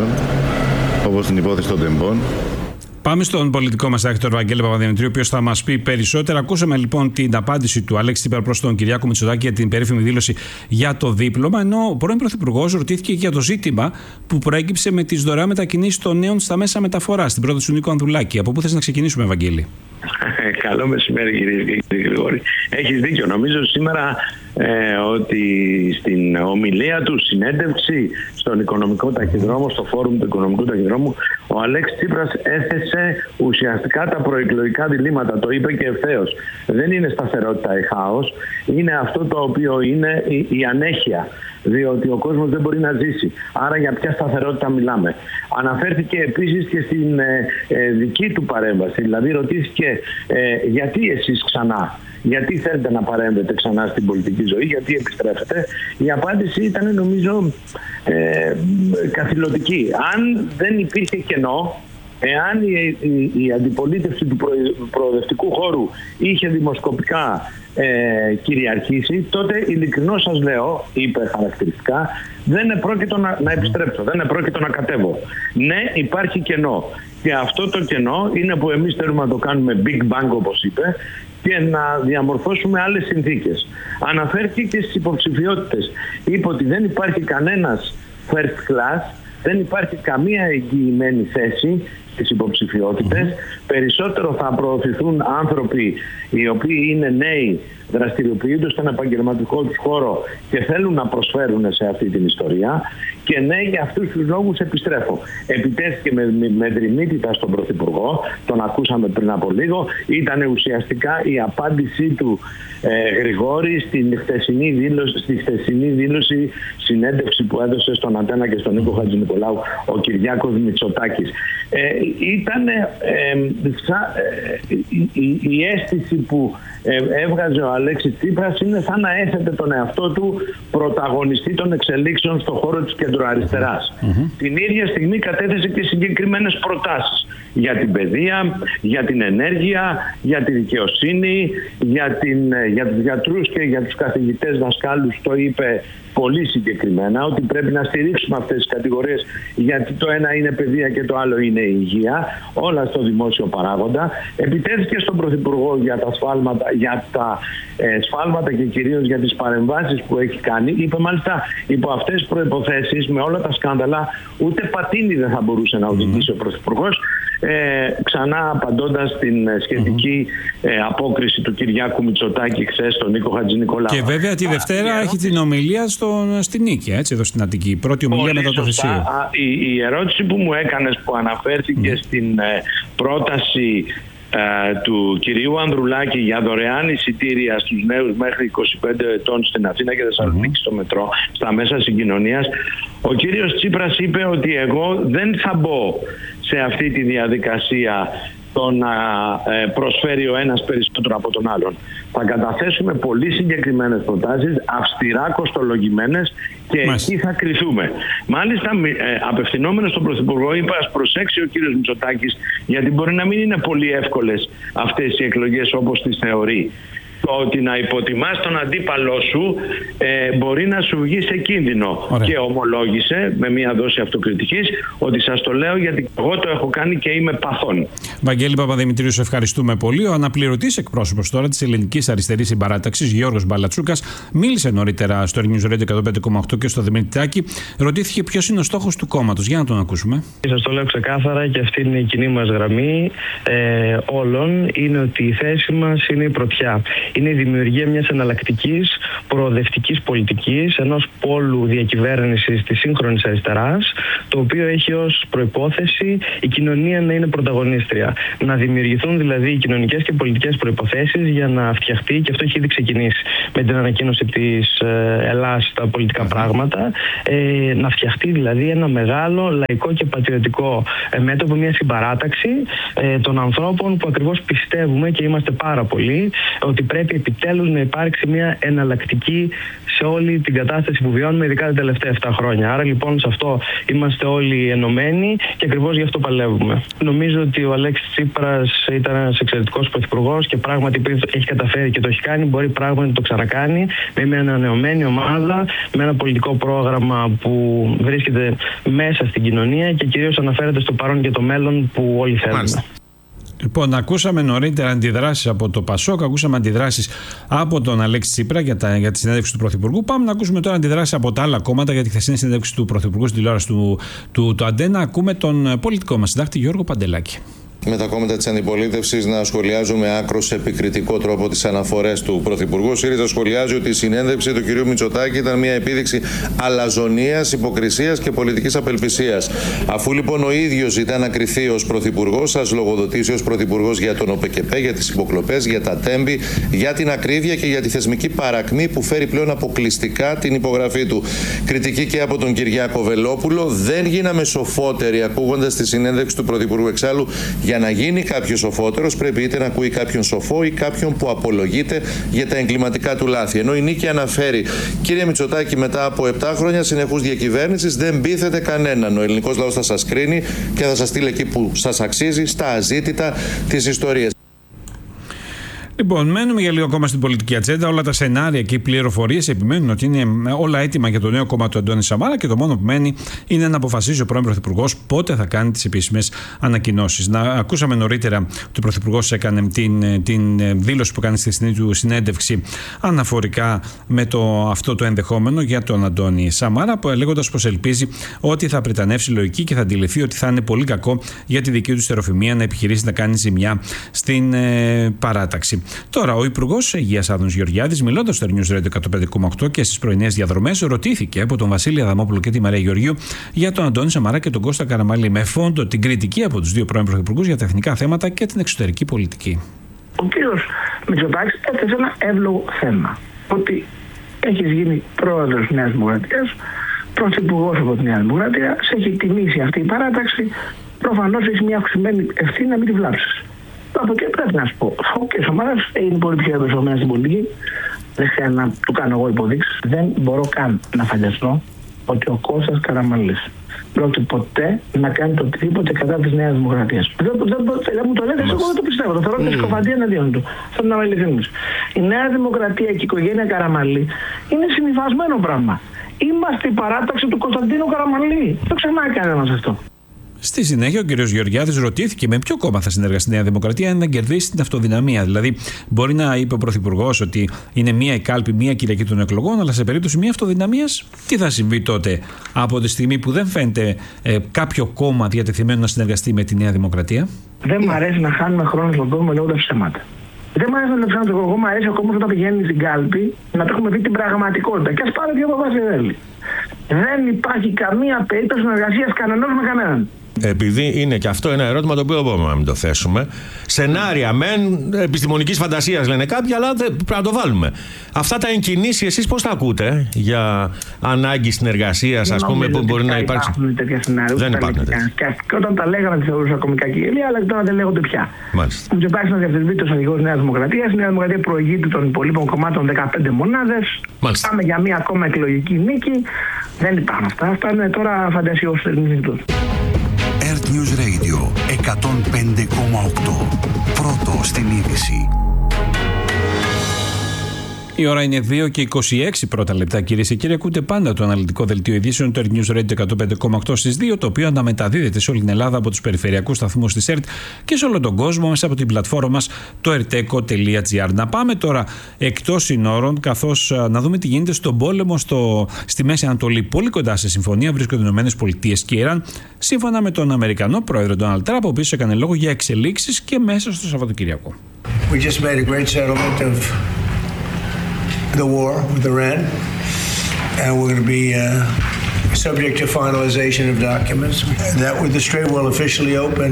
όπως την υπόθεση των τεμπών. Πάμε στον πολιτικό μας άκητο Βαγγέλη Παπαδημητρίου, ο οποίος θα μας πει περισσότερα. Ακούσαμε λοιπόν την απάντηση του Αλέξη Τσίπρα προς τον Κυριάκο Μητσοτάκη για την περίφημη δήλωση για το δίπλωμα, ενώ ο πρώην Πρωθυπουργός ρωτήθηκε για το ζήτημα που προέκυψε με τις δωρεάν μετακινήσεις των νέων στα μέσα μεταφοράς, στην πρόταση του Νίκου Ανδρουλάκη. Από πού θες να ξεκινήσουμε, Βαγγέλη? Καλό μεσημέρι, κύριε, κύριε Γρηγόρη. Έχεις δίκιο. Νομίζω σήμερα ε, ότι στην ομιλία του, συνέντευξη στον Οικονομικό Ταχυδρόμο, στο Φόρουμ του Οικονομικού Ταχυδρόμου, ο Αλέξης Τσίπρας έθεσε ουσιαστικά τα προεκλογικά διλήμματα. Το είπε και ευθέως. Δεν είναι σταθερότητα ή χάος. Είναι αυτό το οποίο είναι η, η ανέχεια. Διότι ο κόσμος δεν μπορεί να ζήσει. Άρα για ποια σταθερότητα μιλάμε? Αναφέρθηκε επίσης και στην ε, ε, δική του παρέμβαση. Δηλαδή ρωτήθηκε ε, γιατί εσείς ξανά, γιατί θέλετε να παρέμβετε ξανά στην πολιτική ζωή, γιατί επιστρέφετε? Η απάντηση ήταν, νομίζω, ε, καθηλωτική. Αν δεν υπήρχε κενό, εάν η, η, η αντιπολίτευση του προ, προοδευτικού χώρου είχε δημοσκοπικά ε, κυριαρχήσει, τότε ειλικρινώς σας λέω, είπε χαρακτηριστικά, δεν επρόκειτο να, να επιστρέψω, δεν επρόκειτο να κατέβω. Ναι, υπάρχει κενό. Και αυτό το κενό είναι που εμείς θέλουμε να το κάνουμε big bang, όπως είπε, και να διαμορφώσουμε άλλες συνθήκες. Αναφέρθηκε και στις υποψηφιότητες. Είπε ότι δεν υπάρχει κανένας first class, δεν υπάρχει καμία εγγυημένη θέση στις υποψηφιότητες. Περισσότερο θα προωθηθούν άνθρωποι οι οποίοι είναι νέοι, δραστηριοποιούνται στον επαγγελματικό τους χώρο και θέλουν να προσφέρουν σε αυτή την ιστορία. Και ναι, για αυτούς τους λόγους επιστρέφω. Επιτέθηκε με, με, με δρυμύτητα στον Πρωθυπουργό, τον ακούσαμε πριν από λίγο. Ήταν ουσιαστικά η απάντησή του, ε, Γρηγόρη, στην χθεσινή δήλωση, στη χθεσινή δήλωση συνέντευξη που έδωσε στον Αντένα και στον Νίκο Χατζηνικολάου ο Κυριάκος Μητσοτάκης. Ε, ήταν ε, ε, σα, ε, η, η, η αίσθηση που ε, έβγαζε ο Αλέξης Τσίπρας είναι σαν να έθετε τον εαυτό του πρωταγωνιστή των εξελίξεων στον χώρο της κεντροαριστεράς. Mm-hmm. Την ίδια στιγμή κατέθεσε και συγκεκριμένες προτάσεις για την παιδεία, για την ενέργεια, για τη δικαιοσύνη, για, την, για τους γιατρούς και για τους καθηγητές δασκάλους. Το είπε πολύ συγκεκριμένα ότι πρέπει να στηρίξουμε αυτές τις κατηγορίες, γιατί το ένα είναι παιδεία και το άλλο είναι η υγεία, όλα στο δημόσιο παράγοντα. Επιτέθηκε στον Πρωθυπουργό για τα σφάλματα, για τα ε, σφάλματα και κυρίως για τις παρεμβάσεις που έχει κάνει. Είπε μάλιστα υπό αυτές τις προϋποθέσεις Μητσοτάκης με όλα τα σκάνδαλα ούτε πατίνι δεν θα μπορούσε να οδηγήσει mm. ο Πρωθυπουργός. Ε, ξανά απαντώντας στην σχετική mm-hmm. ε, απόκριση του Κυριάκου Μητσοτάκη χθες στον Νίκο Χατζηνικολάου. Και βέβαια τη Δευτέρα Α, έχει την ομιλία στον, στην Νίκη, έτσι, εδώ στην Αττική. Η πρώτη ομιλία μετά το θεσίο. Η, η ερώτηση που μου έκανες που αναφέρθηκε mm. στην ε, πρόταση ε, του κυρίου Ανδρουλάκη για δωρεάν εισιτήρια στους νέους μέχρι είκοσι πέντε ετών στην Αθήνα και Θεσσαλονίκη mm-hmm. στο μετρό, στα μέσα συγκοινωνίας, ο κύριος Τσίπρας είπε ότι εγώ δεν θα μπω σε αυτή τη διαδικασία το να προσφέρει ο ένας περισσότερο από τον άλλον. Θα καταθέσουμε πολύ συγκεκριμένες προτάσεις, αυστηρά κοστολογημένες και Μάλιστα. εκεί θα κριθούμε. Μάλιστα, απευθυνόμενος στον Πρωθυπουργό, είπα ας προσέξει ο κύριος Μητσοτάκης, γιατί μπορεί να μην είναι πολύ εύκολες αυτές οι εκλογές όπως τις θεωρεί. Το ότι να υποτιμάς τον αντίπαλό σου ε, μπορεί να σου βγει σε κίνδυνο. Ωραία. Και ομολόγησε με μια δόση αυτοκριτικής ότι σας το λέω γιατί εγώ το έχω κάνει και είμαι παθών. Βαγγέλη Παπαδημητρίου, σε ευχαριστούμε πολύ. Ο αναπληρωτής εκπρόσωπος τώρα της Ελληνικής Αριστερής Συμπαράταξης, Γιώργος Μπαλατσούκας, μίλησε νωρίτερα στο News Radio εκατόν πέντε κόμμα οκτώ και στο Δημητράκη. Ρωτήθηκε ποιος είναι ο στόχος του κόμματος. Για να τον ακούσουμε. Σας το λέω ξεκάθαρα και αυτή είναι η κοινή μας γραμμή ε, όλων. Είναι ότι η θέση μας είναι η πρωτιά. Είναι η δημιουργία μιας εναλλακτικής προοδευτικής πολιτικής, ενός πόλου διακυβέρνησης της σύγχρονης αριστεράς, το οποίο έχει ως προϋπόθεση η κοινωνία να είναι πρωταγωνίστρια. Να δημιουργηθούν δηλαδή οι κοινωνικές και πολιτικές προϋποθέσεις για να φτιαχτεί, και αυτό έχει ήδη ξεκινήσει με την ανακοίνωση της Ελλάδας στα πολιτικά πράγματα, ε, να φτιαχτεί δηλαδή ένα μεγάλο λαϊκό και πατριωτικό μέτωπο, μια συμπαράταξη ε, των ανθρώπων που ακριβώς πιστεύουμε και είμαστε πάρα πολλοί ότι πρέπει επιτέλους να υπάρξει μια εναλλακτική σε όλη την κατάσταση που βιώνουμε, ειδικά τα τελευταία επτά χρόνια. Άρα λοιπόν σε αυτό είμαστε όλοι ενωμένοι και ακριβώς γι' αυτό παλεύουμε. Νομίζω ότι ο Αλέξης Τσίπρας ήταν ένας εξαιρετικός πρωθυπουργός και πράγματι έχει καταφέρει και το έχει κάνει, μπορεί πράγματι να το ξανακάνει με μια ανανεωμένη ομάδα, με ένα πολιτικό πρόγραμμα που βρίσκεται μέσα στην κοινωνία και κυρίως αναφέρεται στο παρόν και το μέλλον που όλοι θέλουμε. Μάλιστα. Λοιπόν, ακούσαμε νωρίτερα αντιδράσεις από το Πασόκ, ακούσαμε αντιδράσεις από τον Αλέξη Τσίπρα για, τα, για τη συνέντευξη του Πρωθυπουργού. Πάμε να ακούσουμε τώρα αντιδράσεις από τα άλλα κόμματα για τη χθεσινή συνέντευξη του Πρωθυπουργού στην τηλεόραση του, του, του Αντένα. Ακούμε τον πολιτικό μας συντάκτη Γιώργο Παντελάκη. Με τα κόμματα της αντιπολίτευσης να σχολιάζουν με άκρος επικριτικό τρόπο τις αναφορές του Πρωθυπουργού. Ο ΣΥΡΙΖΑ σχολιάζει ότι η συνέντευξη του κ. Μητσοτάκη ήταν μια επίδειξη αλαζονίας, υποκρισίας και πολιτικής απελπισίας. Αφού λοιπόν ο ίδιος ζητά να κριθεί ως Πρωθυπουργός, ας λογοδοτήσει ως Πρωθυπουργός για τον ΟΠΕΚΕΠΕ, για τις υποκλοπές, για τα τέμπη, για την ακρίβεια και για τη θεσμική παρακμή που φέρει πλέον αποκλειστικά την υπογραφή του. Κριτική και από τον Κυριάκο Βελόπουλο. Δεν γίναμε σοφότεροι ακούγοντας τη συνέντευξη του Πρωθυπουργού. Εξάλλου, για να γίνει κάποιος σοφότερος, πρέπει είτε να ακούει κάποιον σοφό ή κάποιον που απολογείται για τα εγκληματικά του λάθη. Ενώ η Νίκη αναφέρει, κύριε Μητσοτάκη, μετά από επτά χρόνια συνεχούς διακυβέρνησης δεν πείθετε κανέναν. Ο ελληνικός λαός θα σας κρίνει και θα σας στείλει εκεί που σας αξίζει, στα αζήτητα της ιστορίας. Λοιπόν, μένουμε για λίγο ακόμα στην πολιτική ατζέντα. Όλα τα σενάρια και οι πληροφορίες επιμένουν ότι είναι όλα έτοιμα για το νέο κόμμα του Αντώνη Σαμάρα και το μόνο που μένει είναι να αποφασίζει ο πρώην Πρωθυπουργός πότε θα κάνει τις επίσημες ανακοινώσεις. Να ακούσαμε νωρίτερα ότι ο Πρωθυπουργός έκανε την, την δήλωση που κάνει στη στιγμή του συνέντευξη αναφορικά με το, αυτό το ενδεχόμενο για τον Αντώνη Σαμάρα, λέγοντας πως ελπίζει ότι θα πριτανεύσει λογική και θα αντιληφθεί ότι θα είναι πολύ κακό για τη δική του στεροφημία να επιχειρήσει να κάνει ζημιά στην ε, παράταξη. Τώρα, ο Υπουργός Υγείας Άδωνης Γεωργιάδης, μιλώντας στο News Radio εκατόν πέντε κόμμα οκτώ και στις πρωινές διαδρομές, ρωτήθηκε από τον Βασίλη Αδαμόπουλο και τη Μαρία Γεωργίου για τον Αντώνη Σαμάρα και τον Κώστα Καραμανλή, με φόντο την κριτική από τους δύο πρώην πρωθυπουργούς για τα εθνικά θέματα και την εξωτερική πολιτική. Ο κύριος Μητσοτάκης έθεσε ένα εύλογο θέμα. Ότι έχεις γίνει πρόεδρος της Νέας Δημοκρατίας, πρωθυπουργός από τη Νέα Δημοκρατία, σε έχει τιμήσει αυτή η παράταξη, προφανώς έχει μια αυξημένη ευθύνη να μην τη βλάψεις. Από εκεί πρέπει να σου πω. Ο κ. Σαμάρας είναι πολύ πιο εμπεριστατωμένος στην πολιτική. Δεν χρειάζεται να του κάνω εγώ υποδείξεις. Δεν μπορώ καν να φανταστώ ότι ο Κώστας Καραμανλής πρόκειται ποτέ να κάνει το οτιδήποτε κατά της Νέας Δημοκρατίας. Δεν, δεν, δεν μου το λέτε, εγώ δεν το πιστεύω. Το θεωρώ ότι σκοφαντία εναντίον του. Θέλω να είμαι ειλικρινής. Η Νέα Δημοκρατία και η οικογένεια Καραμανλή είναι συνυφασμένο πράγμα. Είμαστε η παράταξη του Κωνσταντίνου Καραμανλή. Δεν ξεχνάει κανένας αυτό. Στη συνέχεια, ο κ. Γεωργιάδης ρωτήθηκε με ποιο κόμμα θα συνεργαστεί η Νέα Δημοκρατία αν να κερδίσει την αυτοδυναμία. Δηλαδή, μπορεί να είπε ο Πρωθυπουργός ότι είναι μία η κάλπη, μία Κυριακή των εκλογών, αλλά σε περίπτωση μία αυτοδυναμίας, τι θα συμβεί τότε, από τη στιγμή που δεν φαίνεται ε, κάποιο κόμμα διατεθειμένο να συνεργαστεί με τη Νέα Δημοκρατία? Δεν μου αρέσει να χάνουμε χρόνο στον κόσμο λέγοντας ψέματα. Δεν μου αρέσει να ψέματα. Εγώ μου αρέσει ακόμα όταν πηγαίνει στην κάλπη να το έχουμε δει την πραγματικότητα. Και ας πάρω και ο Παπαδέλη. Δεν υπάρχει καμία περίπτωση συνεργασίας κανενός με κανέναν. Επειδή είναι και αυτό ένα ερώτημα το οποίο μπορούμε να μην το θέσουμε. Σενάρια μεν επιστημονικής φαντασίας λένε κάποιοι, αλλά δεν πρέπει να το βάλουμε. Αυτά τα εγκινήσει εσείς πώς τα ακούτε για ανάγκη συνεργασίας, ας πούμε, που μπορεί να υπάρξει? Δεν υπάρχουν τέτοια σενάρια. Δεν υπάρχουν τέτοια. Και όταν τα λέγανε, τη θεωρούσα κομικά και γελία, αλλά τώρα δεν λέγονται πια. Μάλιστα. Ο Μητσοτάκης είναι διαφορετικός αρχηγός Νέας Δημοκρατίας. Η Νέα Δημοκρατία προηγείται των υπολείπων κομμάτων δεκαπέντε μονάδες. Μάλιστα. Πάμε για μία ακόμα εκλογική νίκη. Δεν υπάρχουν αυτά. Αυτά είναι τώρα φαντασιώσεις ελληνικών. Earth News Radio εκατόν πέντε κόμμα οκτώ. Πρώτο στην είδηση. Η ώρα είναι δύο και είκοσι έξι πρώτα λεπτά, κυρίες και κύριοι. Ακούτε πάντα το αναλυτικό δελτίο ειδήσεων του Earth News Radio εκατόν πέντε κόμμα οκτώ στις δύο, το οποίο αναμεταδίδεται σε όλη την Ελλάδα από τους περιφερειακούς σταθμούς της ΕΡΤ και σε όλο τον κόσμο μέσα από την πλατφόρμα μας, το ερτέκο τελεία τζι άρ. Να πάμε τώρα εκτός συνόρων, καθώς να δούμε τι γίνεται στον πόλεμο στο, στη Μέση Ανατολή. Πολύ κοντά σε συμφωνία βρίσκονται οι ΗΠΑ και Ιράν, σύμφωνα με τον Αμερικανό πρόεδρο Ντόναλντ Τραμπ, ο οποίος έκανε λόγο για εξελίξεις και μέσα στο Σαββατοκύριακο. We just made a great settlement of the war with Iran, and we're going to be uh, subject to finalization of documents. That with the strait will officially open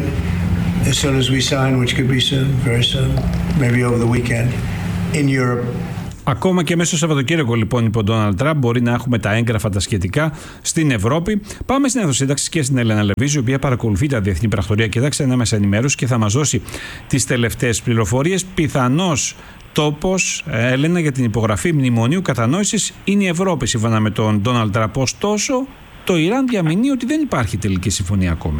as soon as we sign, which could be soon, very soon, maybe over the weekend, in Europe. Ακόμα και μέσα στο Σαββατοκύριακο, λοιπόν, είπε ο Ντόναλντ Τραμπ, μπορεί να έχουμε τα έγγραφα τα σχετικά στην Ευρώπη. Πάμε στην Εθνοσύνταξη και στην Έλενα Λεβίζη, η οποία παρακολουθεί τα διεθνή πρακτορία και τα ένα μέσα ενημέρωση και θα μας δώσει τις τελευταίες πληροφορίες. Πιθανώς τόπος, Έλενα, για την υπογραφή μνημονίου κατανόησης είναι η Ευρώπη, σύμφωνα με τον Ντόναλντ Τραμπ. Ωστόσο, το Ιράν διαμηνύει ότι δεν υπάρχει τελική συμφωνία ακόμη.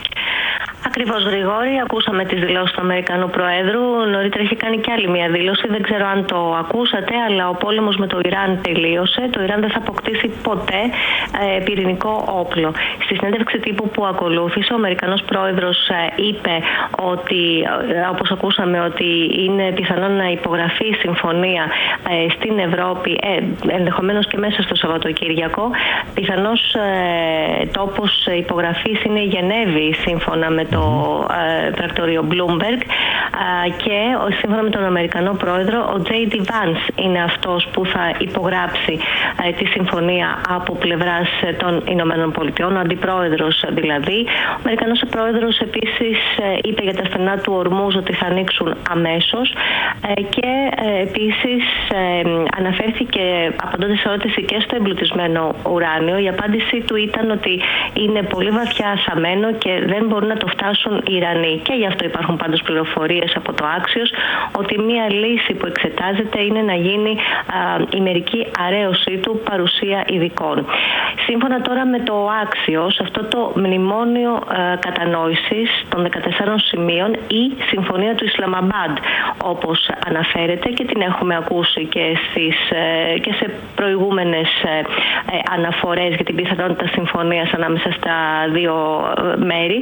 Ακριβώς, Γρηγόρη, ακούσαμε τις δηλώσεις του Αμερικανού Προέδρου. Νωρίτερα είχε κάνει και άλλη μια δήλωση, δεν ξέρω αν το ακούσατε, αλλά ο πόλεμος με το Ιράν τελείωσε. Το Ιράν δεν θα αποκτήσει ποτέ ε, πυρηνικό όπλο. Στη συνέντευξη τύπου που ακολούθησε, ο Αμερικανός Πρόεδρος ε, είπε ότι, ε, όπως ακούσαμε, ότι είναι πιθανό να υπογραφεί συμφωνία ε, στην Ευρώπη, ε, ενδεχομένως και μέσα στο Σαββατοκύριακο. Πιθανώς ε, τόπος υπογραφής είναι η Γενέβη, σύμφωνα με το ε, πρακτορείο Bloomberg, ε, και σύμφωνα με τον Αμερικανό Πρόεδρο, ο Τζέι Ντι Βάνς είναι αυτός που θα υπογράψει ε, τη συμφωνία από πλευράς των Ηνωμένων Πολιτειών, ο Αντιπρόεδρος δηλαδή. Ο Αμερικανός Πρόεδρος επίσης ε, είπε για τα στενά του Ορμούζ ότι θα ανοίξουν αμέσως ε, και ε, επίσης ε, αναφέρθηκε, απαντώντας σε ερώτηση, και στο εμπλουτισμένο ουράνιο. Η απάντησή του ήταν ότι είναι πολύ βαθιά ασαμένο και δεν μπορούν να το φτάσουν οι Ιρανοί. Και γι' αυτό υπάρχουν πάντως πληροφορίες από το Άξιος ότι μία λύση που εξετάζεται είναι να γίνει α, η μερική αρέωσή του, παρουσία ειδικών. Σύμφωνα τώρα με το Άξιος, αυτό το μνημόνιο α, κατανόησης των δεκατεσσάρων σημείων ή συμφωνία του Ισλαμαμπάντ, όπως αναφέρεται και την έχουμε ακούσει και, στις, ε, και σε προηγούμενες ε, ε, αναφορές για την πιθανότητα συμφωνίας ανάμεσα στα δύο μέρη,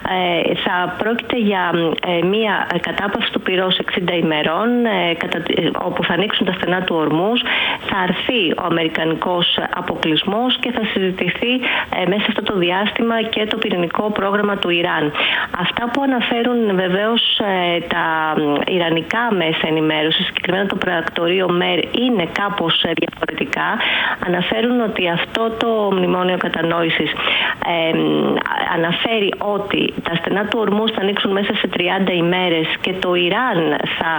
ε, θα πρόκειται για ε, μία κατάπαυση του πυρός εξήντα ημερών, ε, κατα, ε, όπου θα ανοίξουν τα στενά του Ορμούζ, θα αρθεί ο αμερικανικός αποκλεισμός και θα συζητηθεί ε, μέσα σε αυτό το διάστημα και το πυρηνικό πρόγραμμα του Ιράν. Αυτά που αναφέρουν βεβαίως ε, τα ιρανικά μέσα ενημέρωσης, συγκεκριμένα το πρακτορείο ΜΕΡ, είναι κάπως ε, διαφορετικά. Αναφέρουν ότι αυτό το μνημόνιο κατανόησης ε, αναφέρει ότι τα στενά του Ορμούζ θα ανοίξουν μέσα σε τριάντα ημέρες και το Ιράν θα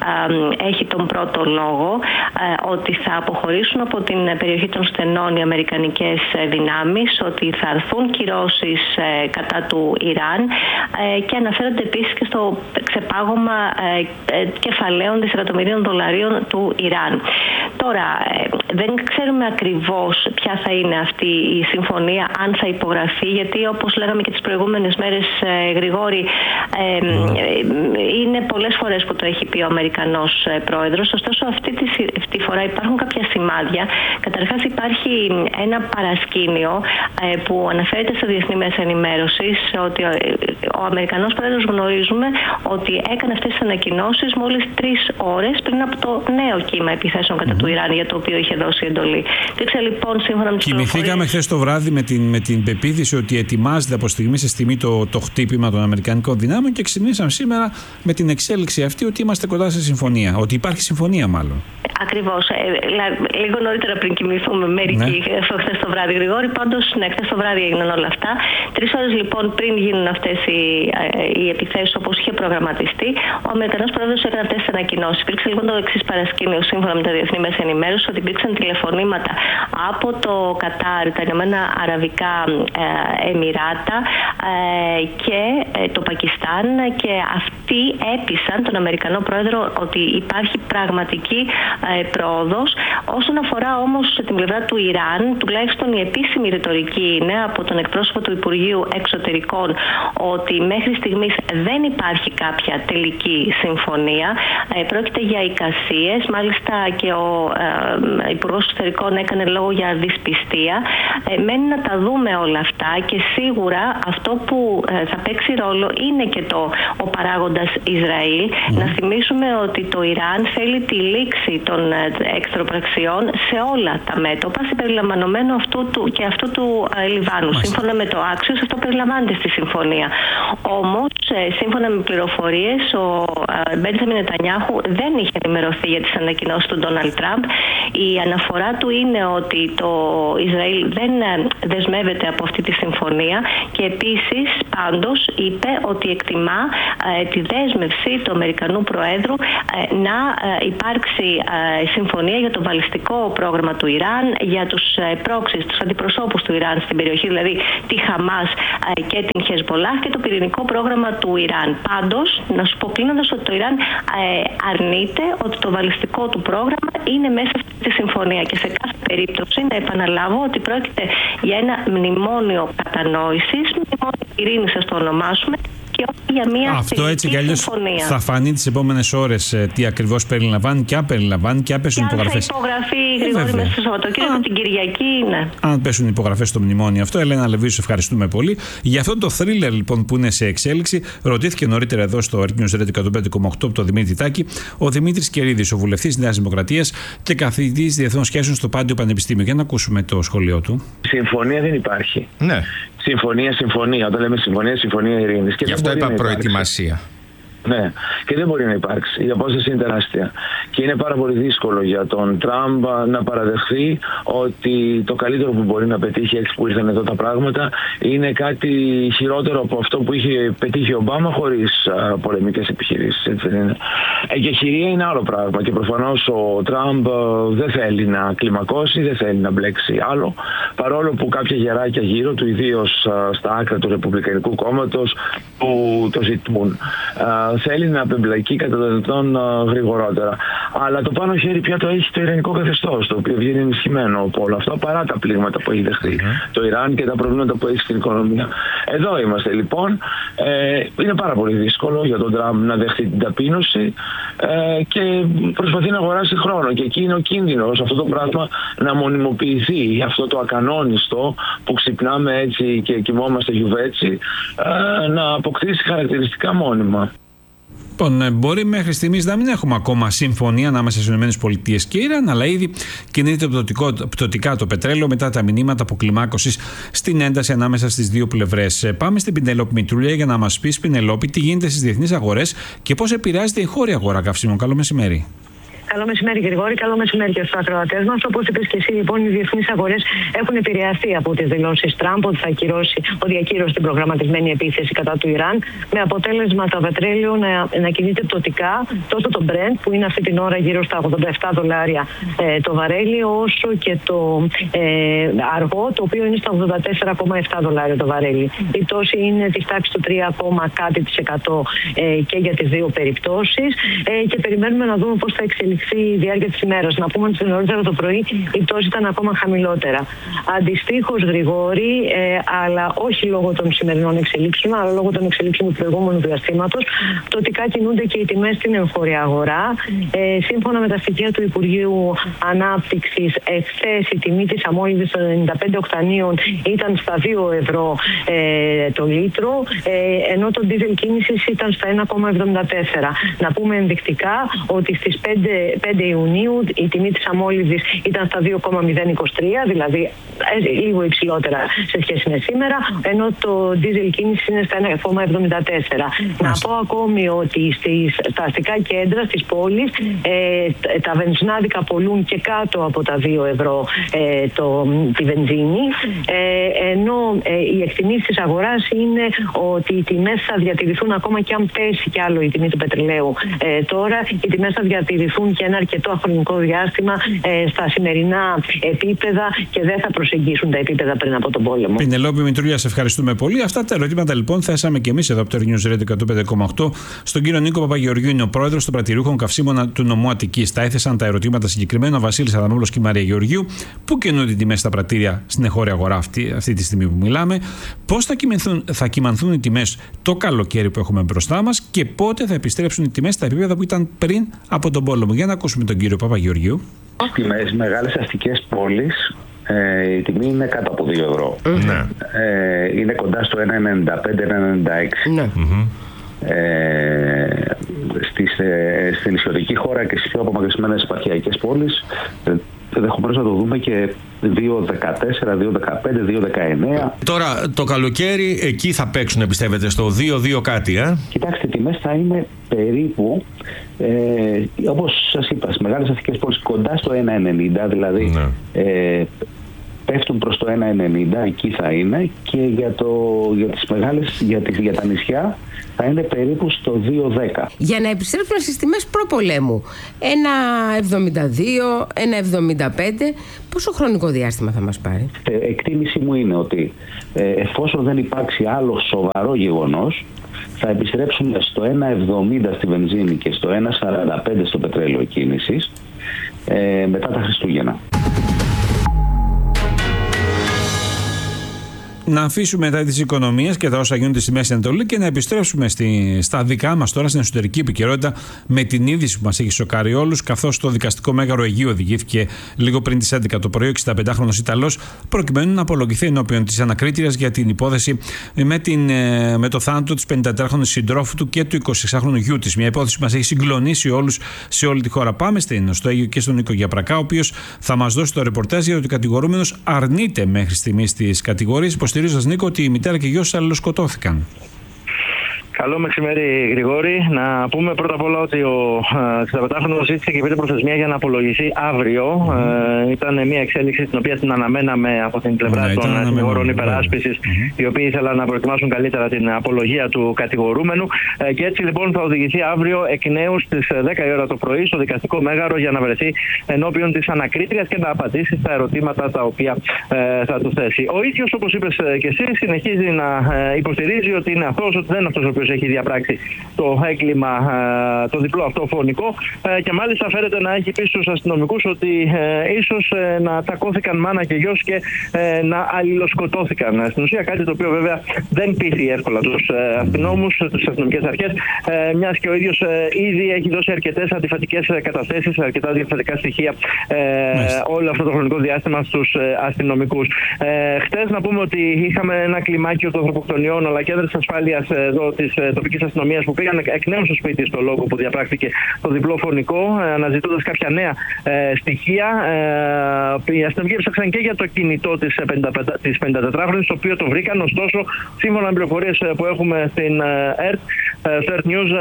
ε, έχει τον πρώτο λόγο, ε, ότι θα αποχωρήσουν από την περιοχή των στενών οι αμερικανικές δυνάμεις, ότι θα έρθουν κυρώσεις ε, κατά του Ιράν ε, και αναφέρονται επίσης και στο ξεπάγωμα ε, ε, κεφαλαίων δισεκατομμυρίων δολαρίων του Ιράν. Τώρα, ε, δεν ξέρουμε ακριβώς ποια θα είναι αυτή η συμφωνία, αν θα υπογραφεί, γιατί όπως λέγαμε και τις προηγούμενες μέρες, ε, Γρηγόρη, ε, ε, είναι Είναι πολλές φορές που το έχει πει ο Αμερικανός πρόεδρος, ωστόσο αυτή τη, τη φορά υπάρχουν κάποια σημάδια. Καταρχάς υπάρχει ένα παρασκήνιο ε, που αναφέρεται στα διεθνή μέσα ενημέρωσης, ότι ο, ο Αμερικανός πρόεδρος γνωρίζουμε ότι έκανε αυτές τις ανακοινώσεις μόλις τρεις ώρες πριν από το νέο κύμα επιθέσεων κατά mm-hmm. του Ιράν, για το οποίο είχε δώσει εντολή. Δείξε λοιπόν σύμφωνα με τις Κοιμηθήκαμε χθες το βράδυ με την, με την πεποίθηση ότι ετοιμάζεται από στιγμή σε στιγμή το, το χτύπημα των Αμερικανικών δυνάμεων, και ξυπνήσαμε σήμερα με την εξέλιξη αυτή ότι είμαστε κοντά σε συμφωνία. Ότι υπάρχει συμφωνία, μάλλον. Ακριβώς. Ε, λίγο νωρίτερα πριν κοιμηθούμε μερικοί ναι. χθες το βράδυ, Γρηγόρη. Πάντως, ναι, χθες το βράδυ έγιναν όλα αυτά. Τρεις ώρες λοιπόν πριν γίνουν αυτές οι, οι επιθέσεις όπως είχε προγραμματιστεί, ο Αμερικανός πρόεδρος έκανε αυτές τις ανακοινώσεις. Υπήρξε λοιπόν το εξής παρασκήνιο, σύμφωνα με τα διεθνή μέσα ενημέρωση, ότι υπήρξαν τηλεφωνήματα από το Κατάρ, τα Ηνωμένα Αραβικά ε, Εμιράτα ε, και ε, το Πακιστάν, και αυτοί έπεισαν τον Αμερικανό πρόεδρο ότι υπάρχει πραγματική ε, πρόοδος. Όσον αφορά όμως την πλευρά του Ιράν, τουλάχιστον η επίσημη ρητορική είναι από τον εκπρόσωπο του Υπουργείου Εξωτερικών ότι μέχρι στιγμής δεν υπάρχει κάποια τελική συμφωνία. Ε, πρόκειται για εικασίες. Μάλιστα και ο ε, Υπουργός Εξωτερικών έκανε λόγο για δυσπιστία. Ε, μένει να τα δούμε όλα αυτά, και σίγουρα αυτό που ε, θα παίξει ρόλο είναι και το, ο παράγοντας Ισραήλ. Mm. Να θυμίσουμε ότι το Ιράν θέλει τη λήξη των ε, εξτροπραξιών σε όλα τα μέτωπα, συμπεριλαμβανομένου αυτού του, και αυτού του ε, Λιβάνου. Mm. Σύμφωνα με το Άξιος, αυτό περιλαμβάνεται στη συμφωνία. Όμως, ε, σύμφωνα με πληροφορίες, ο ε, Μπέντζαμιν Νετανιάχου δεν είχε ενημερωθεί για τις ανακοινώσεις του Ντόναλντ Τραμπ. Η αναφορά του είναι ότι το Ισραήλ δεν δεσμεύεται από αυτή τη συμφωνία, και επίσης πάντως είπε ότι εκτιμά ε, τη δέσμευση του Αμερικανού Προέδρου ε, να ε, υπάρξει ε, συμφωνία για το βαλιστικό πρόγραμμα του Ιράν, για τους ε, πρόξεις, τους αντιπροσώπους του Ιράν στην περιοχή, δηλαδή τη Χαμάς ε, και την Χεσμπολάχ, και το πυρηνικό πρόγραμμα του Ιράν. Πάντως, να σου πω κλείνοντας ότι το Ιράν ε, αρνείται ότι το βαλιστικό του πρόγραμμα είναι μέσα στη συμφωνία, και σε κάθε περίπτωση να επαναλάβω ότι πρόκειται για ένα μνημόνιο κατανόησης, μνημόνιο ειρήνης, ας το ονομάσουμε, και όχι για μια αυτό έτσι κι αλλιώς συμφωνία. Θα φανεί τις επόμενες ώρες ε, τι ακριβώς περιλαμβάνει, και αν περιλαμβάνει, και αν πέσουν υπογραφές. Και αν θα υπογραφεί Γρηγόρη ε, μέσα στο Σαββατοκύριακο, την Κυριακή, ναι. Αν πέσουν υπογραφές στο μνημόνιο αυτό. Ελένα Λεβίου, σε ευχαριστούμε πολύ. Για αυτό το θρίλερ λοιπόν που είναι σε εξέλιξη, ρωτήθηκε νωρίτερα εδώ στο Air News Radio εκατόν πέντε κόμμα οκτώ από τον Δημήτρη Τάκη ο Δημήτρης Κερίδης, ο βουλευτής Νέας Δημοκρατίας και καθηγητής διεθνών σχέσεων στο Πάντιο Πανεπιστήμιο. Για να ακούσουμε το σχολείο του. Συμφωνία δεν υπάρχει. Ναι. Συμφωνία, συμφωνία. Όταν λέμε συμφωνία, συμφωνία ειρήνης. Γι' αυτό είπα προετοιμασία. Ναι, και δεν μπορεί να υπάρξει. Η απόσταση είναι τεράστια. Και είναι πάρα πολύ δύσκολο για τον Τραμπ να παραδεχθεί ότι το καλύτερο που μπορεί να πετύχει, έτσι που ήρθαν εδώ τα πράγματα, είναι κάτι χειρότερο από αυτό που είχε πετύχει ο Ομπάμα χωρίς πολεμικές επιχειρήσεις. Έτσι δεν είναι. Εγκεχηρία είναι άλλο πράγμα. Και προφανώς ο Τραμπ δεν θέλει να κλιμακώσει, δεν θέλει να μπλέξει άλλο. Παρόλο που κάποια γεράκια γύρω του, ιδίως στα άκρα του Ρεπουμπλικανικού κόμματος, που το ζητούν. Θέλει να απεμπλακεί κατά το δυνατόν γρηγορότερα. Αλλά το πάνω χέρι πια το έχει το ιρανικό καθεστώς, το οποίο βγαίνει ενισχυμένο από όλο αυτό, παρά τα πλήγματα που έχει δεχτεί mm-hmm. το Ιράν και τα προβλήματα που έχει στην οικονομία. Εδώ είμαστε λοιπόν. Ε, είναι πάρα πολύ δύσκολο για τον Τραμπ να δεχτεί την ταπείνωση ε, και προσπαθεί να αγοράσει χρόνο. Και εκεί είναι ο κίνδυνος αυτό το πράγμα να μονιμοποιηθεί, αυτό το ακανόνιστο που ξυπνάμε έτσι και κοιμόμαστε γιουβέτσι, ε, να αποκτήσει χαρακτηριστικά μόνιμα. Λοιπόν, μπορεί μέχρι στιγμής να μην έχουμε ακόμα συμφωνία ανάμεσα στις ΗΠΑ και Ιράν, αλλά ήδη κινείται πτωτικά το πετρέλαιο μετά τα μηνύματα αποκλιμάκωσης στην ένταση ανάμεσα στις δύο πλευρές. Πάμε στην Πινελόπη Μητρούλια για να μας πεις, Πινελόπη, τι γίνεται στις διεθνείς αγορές και πώς επηρεάζεται η χώρια αγορά καυσίμων. Καλό μεσημέρι. Καλό μεσημέρι, Γρηγόρη. Καλό μεσημέρι και στους ακροατές μας. Όπως είπες και εσύ, λοιπόν, οι διεθνείς αγορές έχουν επηρεαστεί από τις δηλώσεις Τραμπ ότι θα ακυρώσει, ότι ακύρωσε την προγραμματισμένη επίθεση κατά του Ιράν, με αποτέλεσμα το πετρέλαιο να, να κινείται πτωτικά, τόσο το Brent, που είναι αυτή την ώρα γύρω στα ογδόντα επτά δολάρια ε, το βαρέλι, όσο και το ε, αργό, το οποίο είναι στα ογδόντα τέσσερα κόμμα επτά δολάρια το βαρέλι. Η πτώση είναι της τάξης του τρία, κάτι τοις εκατό ε, και για τις δύο περιπτώσεις ε, και περιμένουμε να δούμε πώς θα εξελιχθεί αναπτυχθεί η διάρκεια της ημέρας. Να πούμε ότι νωρίτερα το πρωί η πτώση ήταν ακόμα χαμηλότερα. Αντιστοίχως, Γρηγόρη, ε, αλλά όχι λόγω των σημερινών εξελίξεων, αλλά λόγω των εξελίξεων του προηγούμενου διαστήματος, πτωτικά κινούνται και οι τιμές στην εγχώρια αγορά. Ε, σύμφωνα με τα στοιχεία του Υπουργείου Ανάπτυξης, εχθές η τιμή της αμόλυβης των ενενήντα πέντε οκτανίων ήταν στα δύο ευρώ ε, το λίτρο, ε, ενώ το ντίζελ κίνησης ήταν στα ένα κόμμα εβδομήντα τέσσερα. Να πούμε ενδεικτικά ότι στις πέντε Ιουνίου η τιμή της αμόλυβης ήταν στα δύο κόμμα μηδέν είκοσι τρία, δηλαδή ε, λίγο υψηλότερα σε σχέση με σήμερα, ενώ το ντίζελ κίνησης είναι στα ένα κόμμα εβδομήντα τέσσερα. Να πω ακόμη ότι στις, στα αστικά κέντρα της πόλης ε, τα βενζινάδικα πολλούν και κάτω από τα δύο ευρώ ε, το, τη βενζίνη, ε, ενώ ε, οι εκτιμήσεις της αγοράς είναι ότι οι τιμές θα διατηρηθούν ακόμα και αν πέσει κι άλλο η τιμή του πετρελαίου. Ε, τώρα οι τιμές θα διατηρηθούν για ένα αρκετό χρονικό διάστημα ε, στα σημερινά επίπεδα και δεν θα προσεγγίσουν τα επίπεδα πριν από τον πόλεμο. Πινελόπη Μητρούλια, σε ευχαριστούμε πολύ. Αυτά τα ερωτήματα λοιπόν θέσαμε και εμείς εδώ από το News Radio εκατόν πέντε κόμμα οκτώ στον κύριο Νίκο Παπαγεωργίου, είναι ο πρόεδρος των πρατηριούχων καυσίμων του νομού Αττικής. Τα έθεσαν τα ερωτήματα συγκεκριμένα ο Βασίλης Αδαμόπουλος και η Μαρία Γεωργίου. Πού κινούνται οι τιμές στα πρατήρια στην εγχώρια αγορά αυτή, αυτή τη στιγμή που μιλάμε, πώς θα κυμανθούν, θα κυμανθούν οι τιμές το καλοκαίρι που έχουμε μπροστά μας και πότε θα επιστρέψουν οι τιμές στα επίπεδα που ήταν πριν από τον πόλεμο. Για να ακούσουμε τον κύριο Παπαγεωργίου. Στις μεγάλες αστικές πόλεις ε, η τιμή είναι κάτω από δύο ευρώ. Ναι. Ε, είναι κοντά στο ένα ενενήντα πέντε ένα ενενήντα έξι. Ναι. Ε, στις, ε, στην νησιωτική χώρα και στις πιο απομακρυσμένες επαρχιακές πόλεις ε, ενδεχομένως να το δούμε και δύο δεκατέσσερα, δύο δεκαπέντε, δύο δεκαεννέα. Τώρα το καλοκαίρι εκεί θα παίξουν, πιστεύετε, στο δύο δύο κάτι, ε? Κοιτάξτε, οι τιμές θα είναι περίπου, ε, όπως σας είπα, στις μεγάλες αστικές πόλεις κοντά στο ένα ενενήντα, δηλαδή ναι. ε, πέφτουν προς το ένα ενενήντα, εκεί θα είναι, και για, το, για τις μεγάλες, για, τις, για τα νησιά θα είναι περίπου στο δύο δέκα. Για να επιστρέψουμε στις τιμές προπολέμου, ένα εβδομήντα δύο, ένα εβδομήντα πέντε, πόσο χρονικό διάστημα θα μας πάρει? Εκτίμηση μου είναι ότι ε, εφόσον δεν υπάρξει άλλο σοβαρό γεγονός, θα επιστρέψουμε στο ένα εβδομήντα στη βενζίνη και στο ένα σαράντα πέντε στο πετρέλαιο κίνησης ε, μετά τα Χριστούγεννα. Να αφήσουμε μετά τις οικονομίες και τα όσα γίνονται στη Μέση Ανατολή και να επιστρέψουμε στη, στα δικά μας τώρα, στην εσωτερική επικαιρότητα, με την είδηση που μας έχει σοκάρει όλους, καθώς το δικαστικό μέγαρο Αιγαίου οδηγήθηκε λίγο πριν τις έντεκα το πρωί ο εξηνταπεντάχρονος Ιταλός, προκειμένου να απολογηθεί ενώπιον της ανακρίτριας για την υπόθεση με, την, με το θάνατο της πενηντατετράχρονης συντρόφου του και του εικοσιεξάχρονου γιού της. Μια υπόθεση που μας έχει συγκλονίσει όλους σε όλη τη χώρα. Πάμε στο Αίγυο και στον Νίκο Γιαπρακά, ο οποίος θα μας δώσει το ρεπορτάζ για ότι ο κατηγορούμενος αρνείται μέχρι στιγμής τις κατηγορίες. Υποστηρίζοντας, Νίκο, ότι η μητέρα και η γιος αλληλοσκοτώθηκαν. Καλό μεσημέρι, Γρηγόρη. Να πούμε πρώτα απ' όλα ότι ο εξηνταπεντάχρονος ζήτησε και πήρε προθεσμία για να απολογηθεί αύριο. Mm-hmm. Ε, ήταν μια εξέλιξη την οποία την αναμέναμε από την πλευρά mm-hmm. των συνηγόρων υπεράσπισης, mm-hmm. οι οποίοι ήθελαν να προετοιμάσουν καλύτερα την απολογία του κατηγορούμενου. Ε, και έτσι λοιπόν θα οδηγηθεί αύριο εκ νέου στις δέκα η ώρα το πρωί στο δικαστικό μέγαρο για να βρεθεί ενώπιον της ανακρίτριας και να απαντήσει στα ερωτήματα τα οποία ε, θα του θέσει. Ο ίδιος, όπως είπες και εσύ, συνεχίζει να ε, υποστηρίζει ότι είναι αυτός, ότι δεν είναι αυτός ο οποίος έχει διαπράξει το έγκλημα, το διπλό αυτό φωνικό, και μάλιστα φέρεται να έχει πει στους αστυνομικούς ότι ε, ίσως ε, να τακώθηκαν μάνα και γιος και ε, να αλληλοσκοτώθηκαν. Στην ουσία κάτι το οποίο βέβαια δεν πείθει εύκολα τους ε, αστυνόμους, τις αστυνομικές αρχές, ε, μιας και ο ίδιος ε, ήδη έχει δώσει αρκετές αντιφατικές καταθέσεις, αρκετά διαφορετικά στοιχεία ε, όλο αυτό το χρονικό διάστημα στους ε, αστυνομικούς. Ε, χτες να πούμε ότι είχαμε ένα κλιμάκιο των ανθρωποκτονιών, αλλά και έδρες ασφάλειας εδώ της τοπικής αστυνομίας που πήγαν εκ νέου στο σπίτι στο λόγο που διαπράχθηκε το διπλό φωνικό, αναζητώντας κάποια νέα ε, στοιχεία. Ε, οι αστυνομικοί έψαξαν και για το κινητό της πενηντατετράχρονης, το οποίο το βρήκαν. Ωστόσο, σύμφωνα με πληροφορίες που έχουμε στην ΕΡΤ, στο ΕΡΤ News,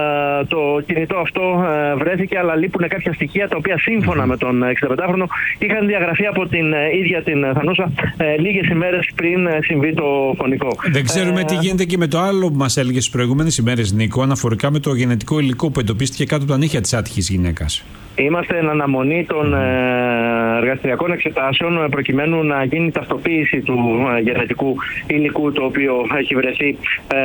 το κινητό αυτό βρέθηκε, αλλά λείπουν κάποια στοιχεία τα οποία σύμφωνα με τον εξηνταπεντάχρονο είχαν διαγραφεί από την ίδια την Θανούσα λίγες ημέρες πριν συμβεί το φωνικό. Δεν ξέρουμε ε, τι γίνεται και με το άλλο που μας έλεγε στις προηγούμενες ημέρες, Νίκο, αναφορικά με το γενετικό υλικό που εντοπίστηκε κάτω από τα νύχια της άτυχης γυναίκας. Είμαστε εν αναμονή των ε, εργαστηριακών εξετάσεων προκειμένου να γίνει ταυτοποίηση του ε, γενετικού υλικού το οποίο έχει βρεθεί ε,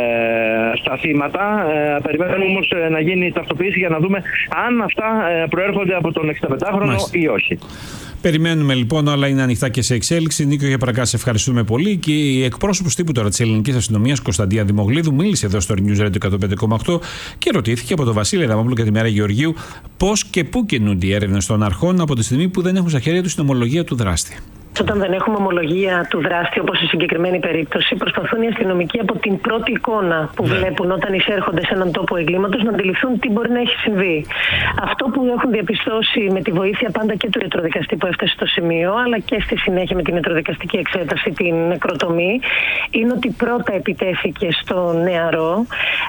στα θύματα. Ε, περιμένουμε όμως ε, να γίνει ταυτοποίηση για να δούμε αν αυτά ε, προέρχονται από τον εξηνταπεντάχρονο Μάλιστα. ή όχι. Περιμένουμε λοιπόν, όλα είναι ανοιχτά και σε εξέλιξη. Νίκο Γεπρακά, σε ευχαριστούμε πολύ. Και η εκπρόσωπος τύπου τώρα της Ελληνικής Αστυνομίας, Κωνσταντία Δημογλίδου, μίλησε εδώ στο News Radio εκατόν πέντε κόμμα οκτώ και ρωτήθηκε από τον Βασίλη Ραμόπουλο και τη Μέρα Γεωργίου πώς και πού κινούνται οι έρευνες των αρχών από τη στιγμή που δεν έχουν στα χέρια τους την ομολογία του δράστη. Όταν δεν έχουμε ομολογία του δράστη, όπως στη συγκεκριμένη περίπτωση, προσπαθούν οι αστυνομικοί από την πρώτη εικόνα που ναι. βλέπουν όταν εισέρχονται σε έναν τόπο εγκλήματος να αντιληφθούν τι μπορεί να έχει συμβεί. Αυτό που έχουν διαπιστώσει με τη βοήθεια πάντα και του ιατροδικαστή που έφτασε στο σημείο, αλλά και στη συνέχεια με την ιατροδικαστική εξέταση, την νεκροτομή, είναι ότι πρώτα επιτέθηκε στο νεαρό,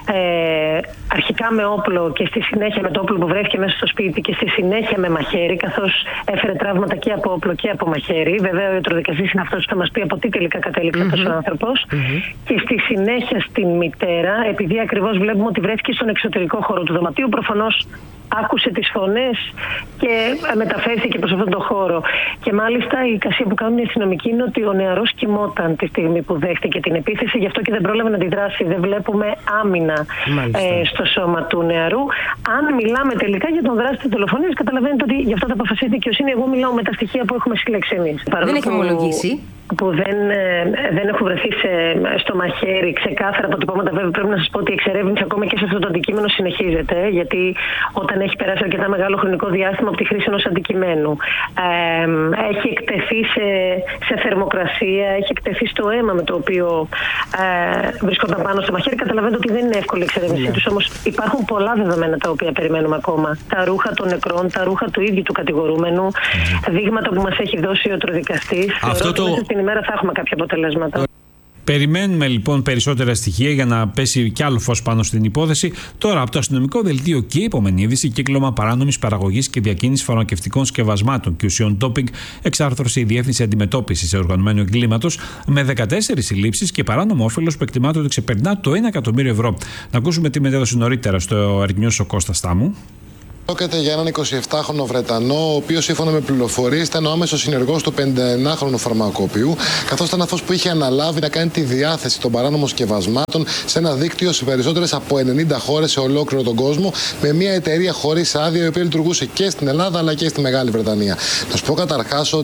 ε, αρχικά με όπλο και στη συνέχεια με το όπλο που βρέθηκε μέσα στο σπίτι και στη συνέχεια με μαχαίρι, καθώς έφερε τραύματα και από όπλο και από μαχαίρι. Βέβαια, ο ιατροδικαστής είναι αυτός που θα μας πει από τι τελικά κατέληξε mm-hmm. αυτός ο άνθρωπος. Mm-hmm. Και στη συνέχεια στην μητέρα, επειδή ακριβώς βλέπουμε ότι βρέθηκε στον εξωτερικό χώρο του δωματίου, προφανώς άκουσε τις φωνές και μεταφέρθηκε προς αυτόν τον χώρο. Και μάλιστα η εικασία που κάνουν οι αστυνομικοί είναι ότι ο νεαρός κοιμόταν τη στιγμή που δέχτηκε την επίθεση, γι' αυτό και δεν πρόλαβε να αντιδράσει. Δεν βλέπουμε άμυνα ε, στο σώμα του νεαρού. Αν μιλάμε τελικά για τον δράστη της δολοφονίας, καταλαβαίνετε ότι γι' αυτό θα αποφασίσει η δικαιοσύνη. Εγώ μιλάω με τα στοιχεία που έχουμε συλλέξει εμείς. Δεν έχει ομολογήσει. Που δεν, δεν έχουν βρεθεί σε, στο μαχαίρι ξεκάθαρα αποτυπώματα. Βέβαια, πρέπει να σας πω ότι η εξερεύνηση ακόμα και σε αυτό το αντικείμενο συνεχίζεται, γιατί όταν έχει περάσει αρκετά μεγάλο χρονικό διάστημα από τη χρήση ενός αντικειμένου, ε, έχει εκτεθεί σε, σε θερμοκρασία, έχει εκτεθεί στο αίμα με το οποίο ε, βρισκόταν πάνω στο μαχαίρι. Καταλαβαίνετε ότι δεν είναι εύκολη η εξερεύνησή τους, όμως υπάρχουν πολλά δεδομένα τα οποία περιμένουμε ακόμα. Τα ρούχα των νεκρών, τα ρούχα του ίδιου του κατηγορούμενου, δείγματα που μας έχει δώσει ο ιατροδικαστής. Αυτό το... την ημέρα θα έχουμε κάποια αποτελέσματα. Περιμένουμε λοιπόν περισσότερα στοιχεία για να πέσει κι άλλο φως πάνω στην υπόθεση. Τώρα, από το αστυνομικό δελτίο και η επόμενη είδηση: κύκλωμα παράνομης παραγωγής και διακίνησης φαρμακευτικών σκευασμάτων και ουσιών ντόπινγκ εξάρθρωσε η Διεύθυνση Αντιμετώπισης Οργανωμένου Εγκλήματος με δεκατέσσερις συλλήψεις και παράνομο όφελος που εκτιμάται ότι ξεπερνά το ένα εκατομμύριο ευρώ. Να ακούσουμε τι μετέδωσε νωρίτερα στο Earth News ο Κώστας Τάμου. Πρόκειται για έναν εικοσιεπτάχρονο Βρετανό, ο οποίος σύμφωνα με πληροφορίες ήταν ο άμεσος συνεργός του πενηνταεννάχρονου φαρμακοποιού, καθώς ήταν αυτός που είχε αναλάβει να κάνει τη διάθεση των παράνομων σκευασμάτων σε ένα δίκτυο σε περισσότερες από ενενήντα χώρες σε ολόκληρο τον κόσμο, με μια εταιρεία χωρίς άδεια, η οποία λειτουργούσε και στην Ελλάδα αλλά και στη Μεγάλη Βρετανία. Να σου πω καταρχάς ότι